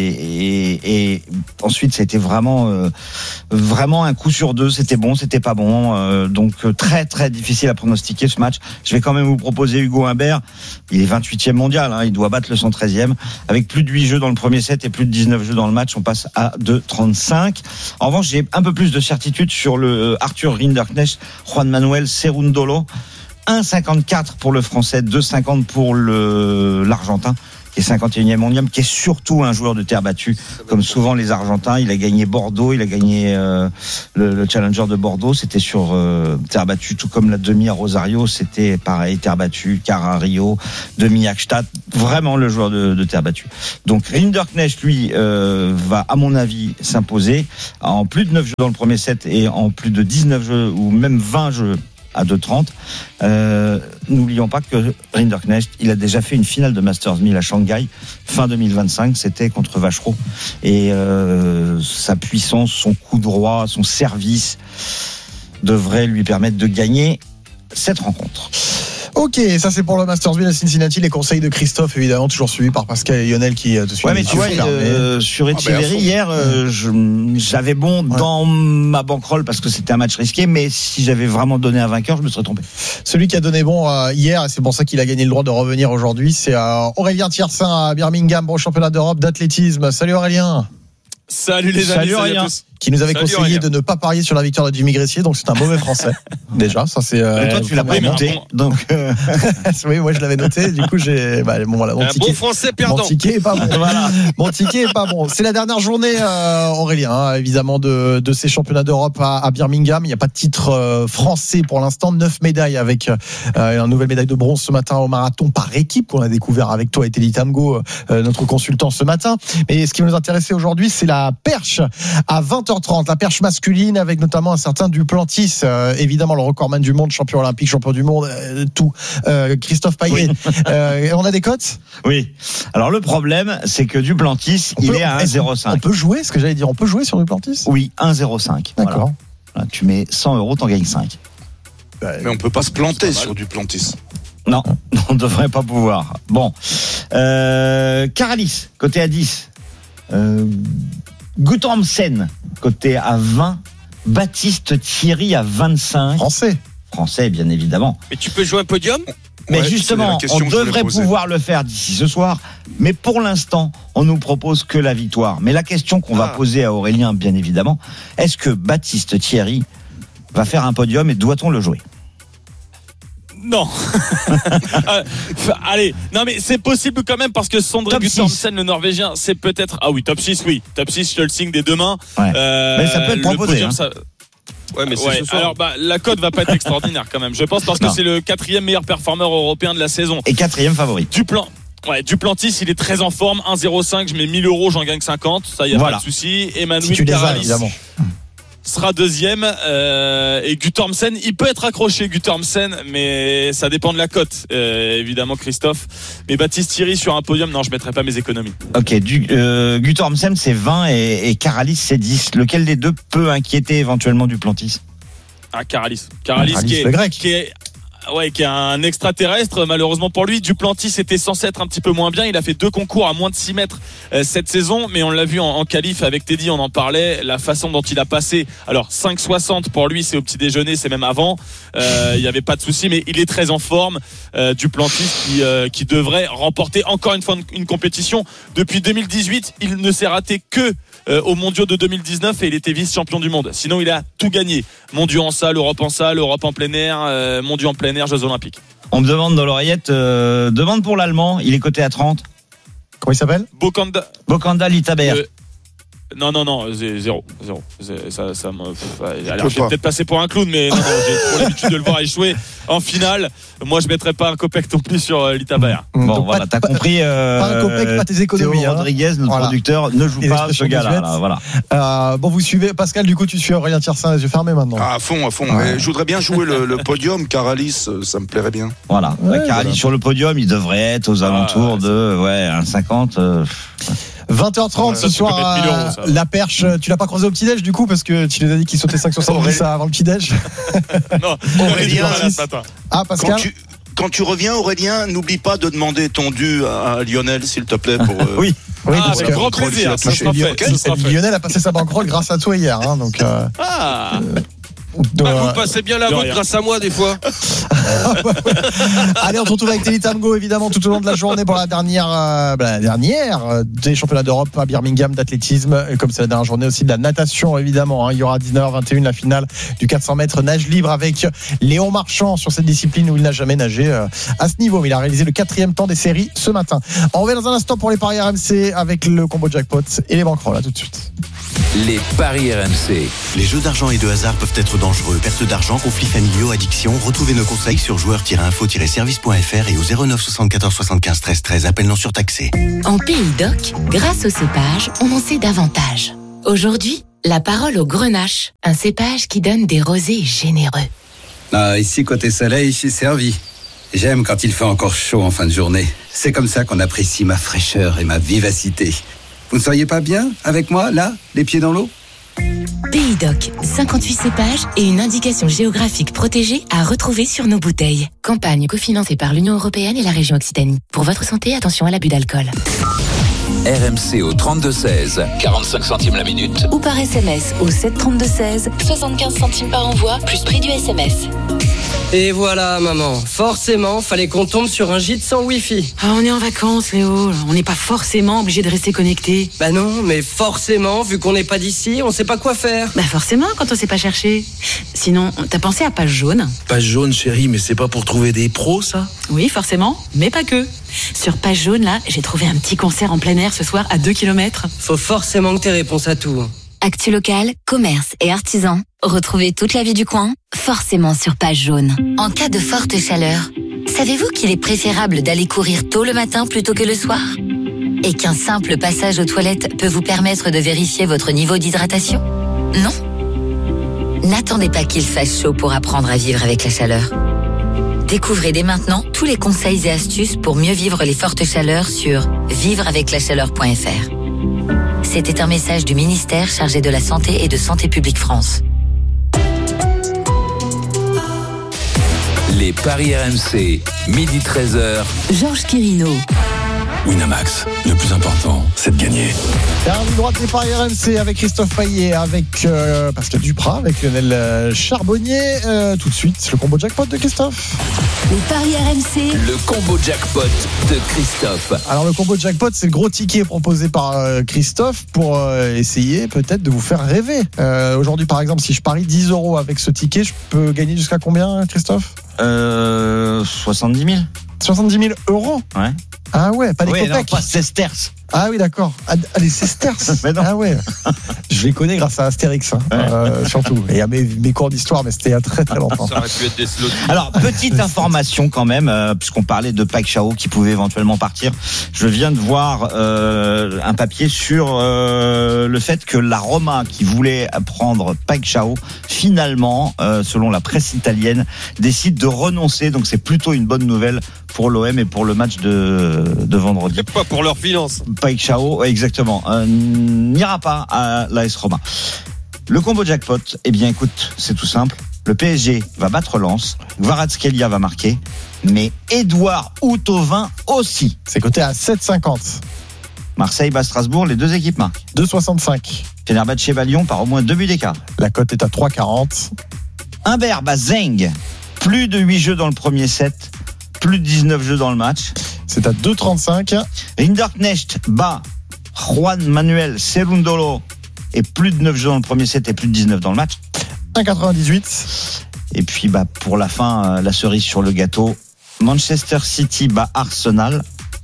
et, et ensuite c'était vraiment euh, vraiment un coup sur deux. C'était bon, c'était pas bon. Euh, donc très très difficile à pronostiquer ce match. Je vais quand même vous proposer Hugo Humbert. Il est vingt-huitième mondial, hein, il doit battre le cent treizième avec plus de huit jeux dans le premier set et plus de dix-neuf jeux dans le match. On passe à deux trente-cinq. En revanche, j'ai un peu plus de certitude sur le Arthur Rinderknecht, Juan Manuel Cerundolo. un cinquante-quatre pour le français, deux cinquante pour le l'Argentin, qui est cinquante et unième mondial, qui est surtout un joueur de terre battue, comme souvent les Argentins. Il a gagné Bordeaux, il a gagné euh, le, le Challenger de Bordeaux, c'était sur euh, terre battue, tout comme la demi à Rosario, c'était pareil, terre battue, quart à Rio, demi à Gstaad, vraiment le joueur de, de terre battue. Donc Rinderknecht, lui, euh, va, à mon avis, s'imposer en plus de neuf jeux dans le premier set et en plus de dix-neuf jeux, ou même vingt jeux à deux trente. Euh, n'oublions pas que Rinderknecht, il a déjà fait une finale de Masters mille à Shanghai fin deux mille vingt-cinq, c'était contre Vachereau, et euh, sa puissance, son coup droit, son service devrait lui permettre de gagner cette rencontre. Ok, ça c'est pour le Masters mille à Cincinnati. Les conseils de Christophe, évidemment, toujours suivis par Pascal et Lionel qui te suivent. Ouais, mais tu vois, euh, sur Etcheverry, ah ben, hier, euh, je, j'avais bon ouais. dans ma bankroll parce que c'était un match risqué, mais si j'avais vraiment donné un vainqueur, je me serais trompé. Celui qui a donné bon euh, hier, et c'est pour ça qu'il a gagné le droit de revenir aujourd'hui, c'est euh, Aurélien Thiersin à Birmingham, au championnat d'Europe d'athlétisme. Salut Aurélien. Salut les amis, salut, salut à tous. Qui nous avait salut conseillé Aurélien. de ne pas parier sur la victoire de Jimmy Gressier, donc c'est un mauvais français. Déjà, ça c'est. Euh, toi, tu l'as pas noté, bon. donc. Euh... oui, moi je l'avais noté. Du coup, j'ai. Bah, bon, voilà, mon un ticket. bon français perdant. Mon ticket est pas bon. Voilà. Mon ticket est pas bon. C'est la dernière journée, euh, Aurélien, hein, évidemment, de, de ces championnats d'Europe à, à Birmingham. Il n'y a pas de titre euh, français pour l'instant. Neuf médailles avec euh, une nouvelle médaille de bronze ce matin au marathon par équipe qu'on a découvert avec toi et Teddy Tamgo, euh, notre consultant ce matin. Mais ce qui va nous intéresser aujourd'hui, c'est la perche à vingt heures trente. La perche masculine avec notamment un certain Duplantis, euh, évidemment le recordman du monde, champion olympique, champion du monde, euh, tout. Euh, Christophe Payet. Oui. euh, on a des cotes ? Oui. Alors le problème, c'est que Duplantis, on il peut, est à un zéro cinq. On peut jouer, ce que j'allais dire, on peut jouer sur Duplantis ? Oui, un zéro cinq. D'accord. Voilà. Tu mets cent euros, t'en gagnes cinq. Mais on peut pas se planter sur Duplantis. Non, on ne devrait pas pouvoir. Bon. Euh, Caralis, côté à dix. Euh, Guttormsen, côté à vingt. Baptiste Thierry à vingt-cinq. Français. Français, bien évidemment. Mais tu peux jouer un podium ? Mais ouais, justement, on devrait pouvoir le faire d'ici ce soir. Mais pour l'instant, on nous propose que la victoire. Mais la question qu'on ah. va poser à Aurélien, bien évidemment, est-ce que Baptiste Thierry va faire un podium et doit-on le jouer ? Non. euh, allez, non mais c'est possible quand même parce que Sondre Guttormsen, le Norvégien, c'est peut-être ah oui top six, oui top six, je te le signe dès demain. Ouais. Euh, mais ça peut être proposé. Podium, hein. ça... Ouais, mais c'est ouais, ce soir. Alors bah la cote va pas être extraordinaire quand même. Je pense parce que non. c'est le quatrième meilleur performeur européen de la saison et quatrième favori. Du plan. Ouais, Duplantis, il est très en forme. un zéro cinq, je mets mille euros, j'en gagne cinquante. Ça y a voilà. pas de souci. Emmanuel si Caralis évidemment. sera deuxième euh, et Guttormsen, il peut être accroché Guttormsen, mais ça dépend de la cote euh, évidemment Christophe. Mais Baptiste Thierry sur un podium, non, je mettrai pas mes économies. Ok, du, euh, Guttormsen c'est vingt et, et Caralis c'est dix. Lequel des deux peut inquiéter éventuellement Duplantis ? Ah, Caralis. Caralis, Caralis qui est, le grec. qui est Ouais, qui est un extraterrestre, malheureusement pour lui. Duplantis était censé être un petit peu moins bien. Il a fait deux concours à moins de six mètres euh, cette saison, mais on l'a vu en, en qualif avec Teddy, on en parlait. La façon dont il a passé, alors cinq soixante pour lui, c'est au petit déjeuner, c'est même avant. Euh, il n'y avait pas de souci, mais il est très en forme. Euh, Duplantis qui, euh, qui devrait remporter encore une fois une, une compétition. Depuis deux mille dix-huit, il ne s'est raté que euh, aux mondiaux de deux mille dix-neuf et il était vice-champion du monde. Sinon, il a tout gagné. Mondiaux en salle, Europe en salle, Europe en plein air, euh, mondiaux en plein air, Jeux Olympiques. On me demande dans l'oreillette, euh, demande pour l'Allemand, il est coté à trente. Comment il s'appelle? Bokanda. Bokanda Litaber. Euh, Non, non, non, zé- zéro. zéro. Zé- Ça, ça me... Alors, j'ai peut-être passé pour un clown, mais non, non, j'ai trop l'habitude de le voir échouer en finale. Moi, je mettrais pas un copec non plus sur euh, Litaber. Bon, Donc, voilà, pas- t'as compris. Euh, pas un copec, pas tes économies, Théo hein. Rodriguez, notre Voilà. producteur, ne joue Les pas expressions ce gars-là. désuètes. Là, voilà. Euh, bon, vous suivez Pascal, du coup, tu suis Aurélien Tiersin les yeux fermés maintenant. Ah, à fond, à fond. Ouais. Mais je voudrais bien jouer le, le podium, car Alice, euh, ça me plairait bien. Voilà. Ouais, Caralis voilà. sur le podium, il devrait être aux alentours ouais, de ouais, un cinquante. Euh, vingt heures trente Ouais, ce ça, tu peux soir, mettre mille euros, euh, ça. la perche. Tu l'as pas croisé au petit-déj du coup, parce que tu nous as dit qu'il sautait cinq soixante-dix avant le petit-déj. Non, Aurélien, Aurélien, ce matin. Ah, Pascal. Quand tu, quand tu reviens, Aurélien, n'oublie pas de demander ton dû à, à Lionel, s'il te plaît. Pour, euh, oui. Oui, Ah, parce avec que grand plaisir, ça sera fait. Lionel, ça sera fait. Lionel a passé sa banquerolle grâce à toi hier, hein, donc. Euh, Ah, donc, Ah, euh, vous passez bien la de vôtre rien. grâce à moi des fois. Allez, on se retrouve avec Télé Tango évidemment tout au long de la journée pour la dernière, euh, bah, la dernière euh, des championnats d'Europe à Birmingham d'athlétisme. Et comme c'est la dernière journée aussi de la natation évidemment. Hein, il y aura à dix-neuf heures vingt et une la finale du quatre cents mètres nage libre avec Léon Marchand sur cette discipline où il n'a jamais nagé euh, à ce niveau. Mais il a réalisé le quatrième temps des séries ce matin. On revient dans un instant pour les paris R M C avec le combo jackpot et les banquerolles. Là tout de suite. Les paris R M C. Les jeux d'argent et de hasard peuvent être dangereux. Perte d'argent, conflits familiaux, addiction. Retrouvez nos conseils sur joueurs tiret info tiret service point f r et au zéro neuf soixante-quatorze soixante-quinze treize treize. Appel non surtaxé. En Pays Doc, grâce au cépage, on en sait davantage. Aujourd'hui, la parole au grenache, un cépage qui donne des rosés généreux. Ah, ici, côté soleil, je suis servi. J'aime quand il fait encore chaud en fin de journée. C'est comme ça qu'on apprécie ma fraîcheur et ma vivacité. Vous ne seriez pas bien avec moi, là, les pieds dans l'eau ? Pays Doc, cinquante-huit cépages et une indication géographique protégée à retrouver sur nos bouteilles. Campagne cofinancée par l'Union Européenne et la région Occitanie. Pour votre santé, attention à l'abus d'alcool. R M C au trente-deux seize, quarante-cinq centimes la minute. Ou par S M S au sept trente-deux seize, soixante-quinze centimes par envoi, plus prix du S M S. Et voilà, maman. Forcément, fallait qu'on tombe sur un gîte sans Wi-Fi. Ah, on est en vacances, Léo. On n'est pas forcément obligé de rester connecté. Bah non, mais forcément, vu qu'on n'est pas d'ici, on sait pas quoi faire. Bah forcément, quand on sait pas chercher. Sinon, t'as pensé à Page Jaune? Page jaune, chérie, mais c'est pas pour trouver des pros, ça? Oui, forcément, mais pas que. Sur Page Jaune, là, j'ai trouvé un petit concert en plein air ce soir à deux kilomètres. Faut forcément que t'aies réponse à tout. Actu local, commerce et artisans. Retrouvez toute la vie du coin, forcément sur Page Jaune. En cas de forte chaleur, savez-vous qu'il est préférable d'aller courir tôt le matin plutôt que le soir? Et qu'un simple passage aux toilettes peut vous permettre de vérifier votre niveau d'hydratation? Non? N'attendez pas qu'il fasse chaud pour apprendre à vivre avec la chaleur. Découvrez dès maintenant tous les conseils et astuces pour mieux vivre les fortes chaleurs sur vivre avec la chaleur point f r. C'était un message du ministère chargé de la Santé et de Santé publique France. Les paris R M C, midi treize heures. Georges Quirino. Winamax, le plus important, c'est de gagner. Dernière ligne droite des paris R M C avec Christophe Payet, avec euh, Pascal Duprat, avec Lionel euh, Charbonnier. Euh, tout de suite, le combo jackpot de Christophe. Les paris R M C. Le combo jackpot de Christophe. Alors le combo jackpot, c'est le gros ticket proposé par euh, Christophe pour euh, essayer peut-être de vous faire rêver. Euh, aujourd'hui, par exemple, si je parie dix euros avec ce ticket, je peux gagner jusqu'à combien, Christophe? Euh, soixante-dix mille. soixante-dix mille euros. Ouais. Ah ouais, pas des Oui, copecs. non, pas sesterces. Ah oui, d'accord. Ah, les sesterces. Ah ouais. Je les connais grâce à Astérix, hein, Ouais. euh, surtout. Et à mes, mes cours d'histoire, mais c'était il y a très très longtemps. Ça aurait pu être des slots. Alors, petite information quand même, euh, puisqu'on parlait de Pacquiao qui pouvait éventuellement partir. Je viens de voir euh, un papier sur euh, le fait que la Roma, qui voulait prendre Pacquiao, finalement, euh, selon la presse italienne, décide de renoncer. Donc c'est plutôt une bonne nouvelle pour l'O M et pour le match de, de vendredi. Pas pour leurs finances. Pacquiao, exactement, euh, n'ira pas à l'A S Roma. Le combo jackpot, eh bien écoute, c'est tout simple. Le P S G va battre Lens, Kvaratskhelia va marquer, mais Edouard Houtovin aussi. C'est coté à sept cinquante. Marseille bat Strasbourg, les deux équipes marquent. deux soixante-cinq. Fenerbahçe bat Lyon par au moins deux buts d'écart. La cote est à trois quarante. Humbert bat Zeng, plus de huit jeux dans le premier set, plus de dix-neuf jeux dans le match. C'est à deux trente-cinq. Rinderknecht bat Juan Manuel Cerundolo et plus de neuf jeux dans le premier set et plus de dix-neuf dans le match. un quatre-vingt-dix-huit. Et puis bah pour la fin, la cerise sur le gâteau, Manchester City bat Arsenal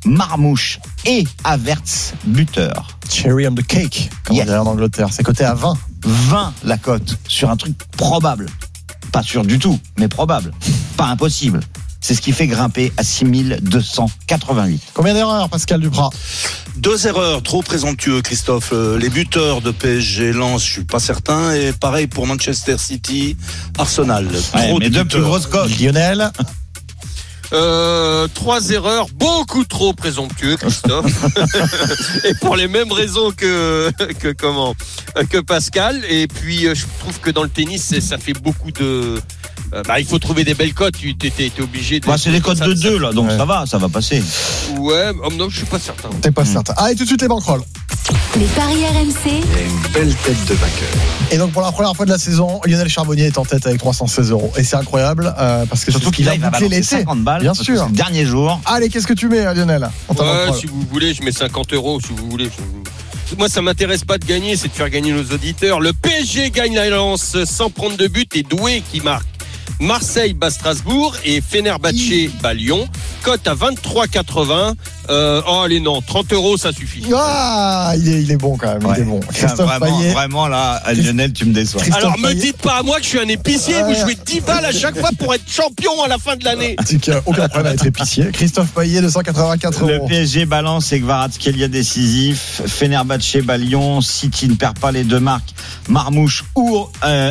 Marmouche et Havertz buteur. Cherry on the cake, comme Yes. on dirait en Angleterre. C'est coté à vingt. vingt la cote sur un truc probable. Pas sûr du tout, mais probable. Pas impossible. C'est ce qui fait grimper à six mille deux cent quatre-vingt-huit. Combien d'erreurs, Pascal Duprat? Deux erreurs, trop présomptueux, Christophe. Euh, Les buteurs de P S G, Lens, je suis pas certain. Et pareil pour Manchester City, Arsenal. Ouais, Trop mais de deux buteurs. plus grosses cotes. Lionel. Euh, trois erreurs, beaucoup trop présomptueux, Christophe. Et pour les mêmes raisons que, que comment, que Pascal. Et puis, je trouve que dans le tennis, c'est- ça fait beaucoup de, euh, bah, il faut trouver des belles cotes. Tu t'es, t'es obligé de. Bah, c'est des cotes ça- de ça- deux, là, donc Ouais. ça va, ça va passer. Ouais, oh, non, je suis pas certain. T'es pas certain. Allez, tout de suite les banquerolles. Les paris R M C, Une belle tête de vainqueur. Et donc pour la première fois de la saison, Lionel Charbonnier est en tête avec trois cent seize euros. Et c'est incroyable euh, parce que Surtout c'est ce qu'il a a, il va bouclé balancer l'été. cinquante balles. Bien parce que sûr. c'est le dernier jour. Allez, qu'est-ce que tu mets, Lionel en ta Ouais, banquerolle? si vous voulez, je mets cinquante euros, si vous voulez. Je- Moi, ça m'intéresse pas de gagner, c'est de faire gagner nos auditeurs. Le P S G gagne la Lens sans prendre de but et Doué qui marque. Marseille bat Strasbourg et Fenerbahçe bat Lyon. Cote à vingt-trois quatre-vingts. Euh, oh, allez, non, trente euros, ça suffit. Ah, il est, il est bon quand même. Ouais. Il est bon. Enfin, Christophe vraiment, Payet. vraiment, là, Lionel, tu me déçois. Christophe Alors, me Payet. dites pas à moi que je suis un épicier, Ouais. vous jouez dix balles à chaque fois pour être champion à la fin de l'année. C'est qu'il y a aucun problème à être épicier. Christophe Payet, deux cent quatre-vingt-quatre Le euros. P S G balance et Kvaratskhelia décisif. Fenerbahçe bat Lyon. City ne perd pas les deux marques. Marmouche ou euh,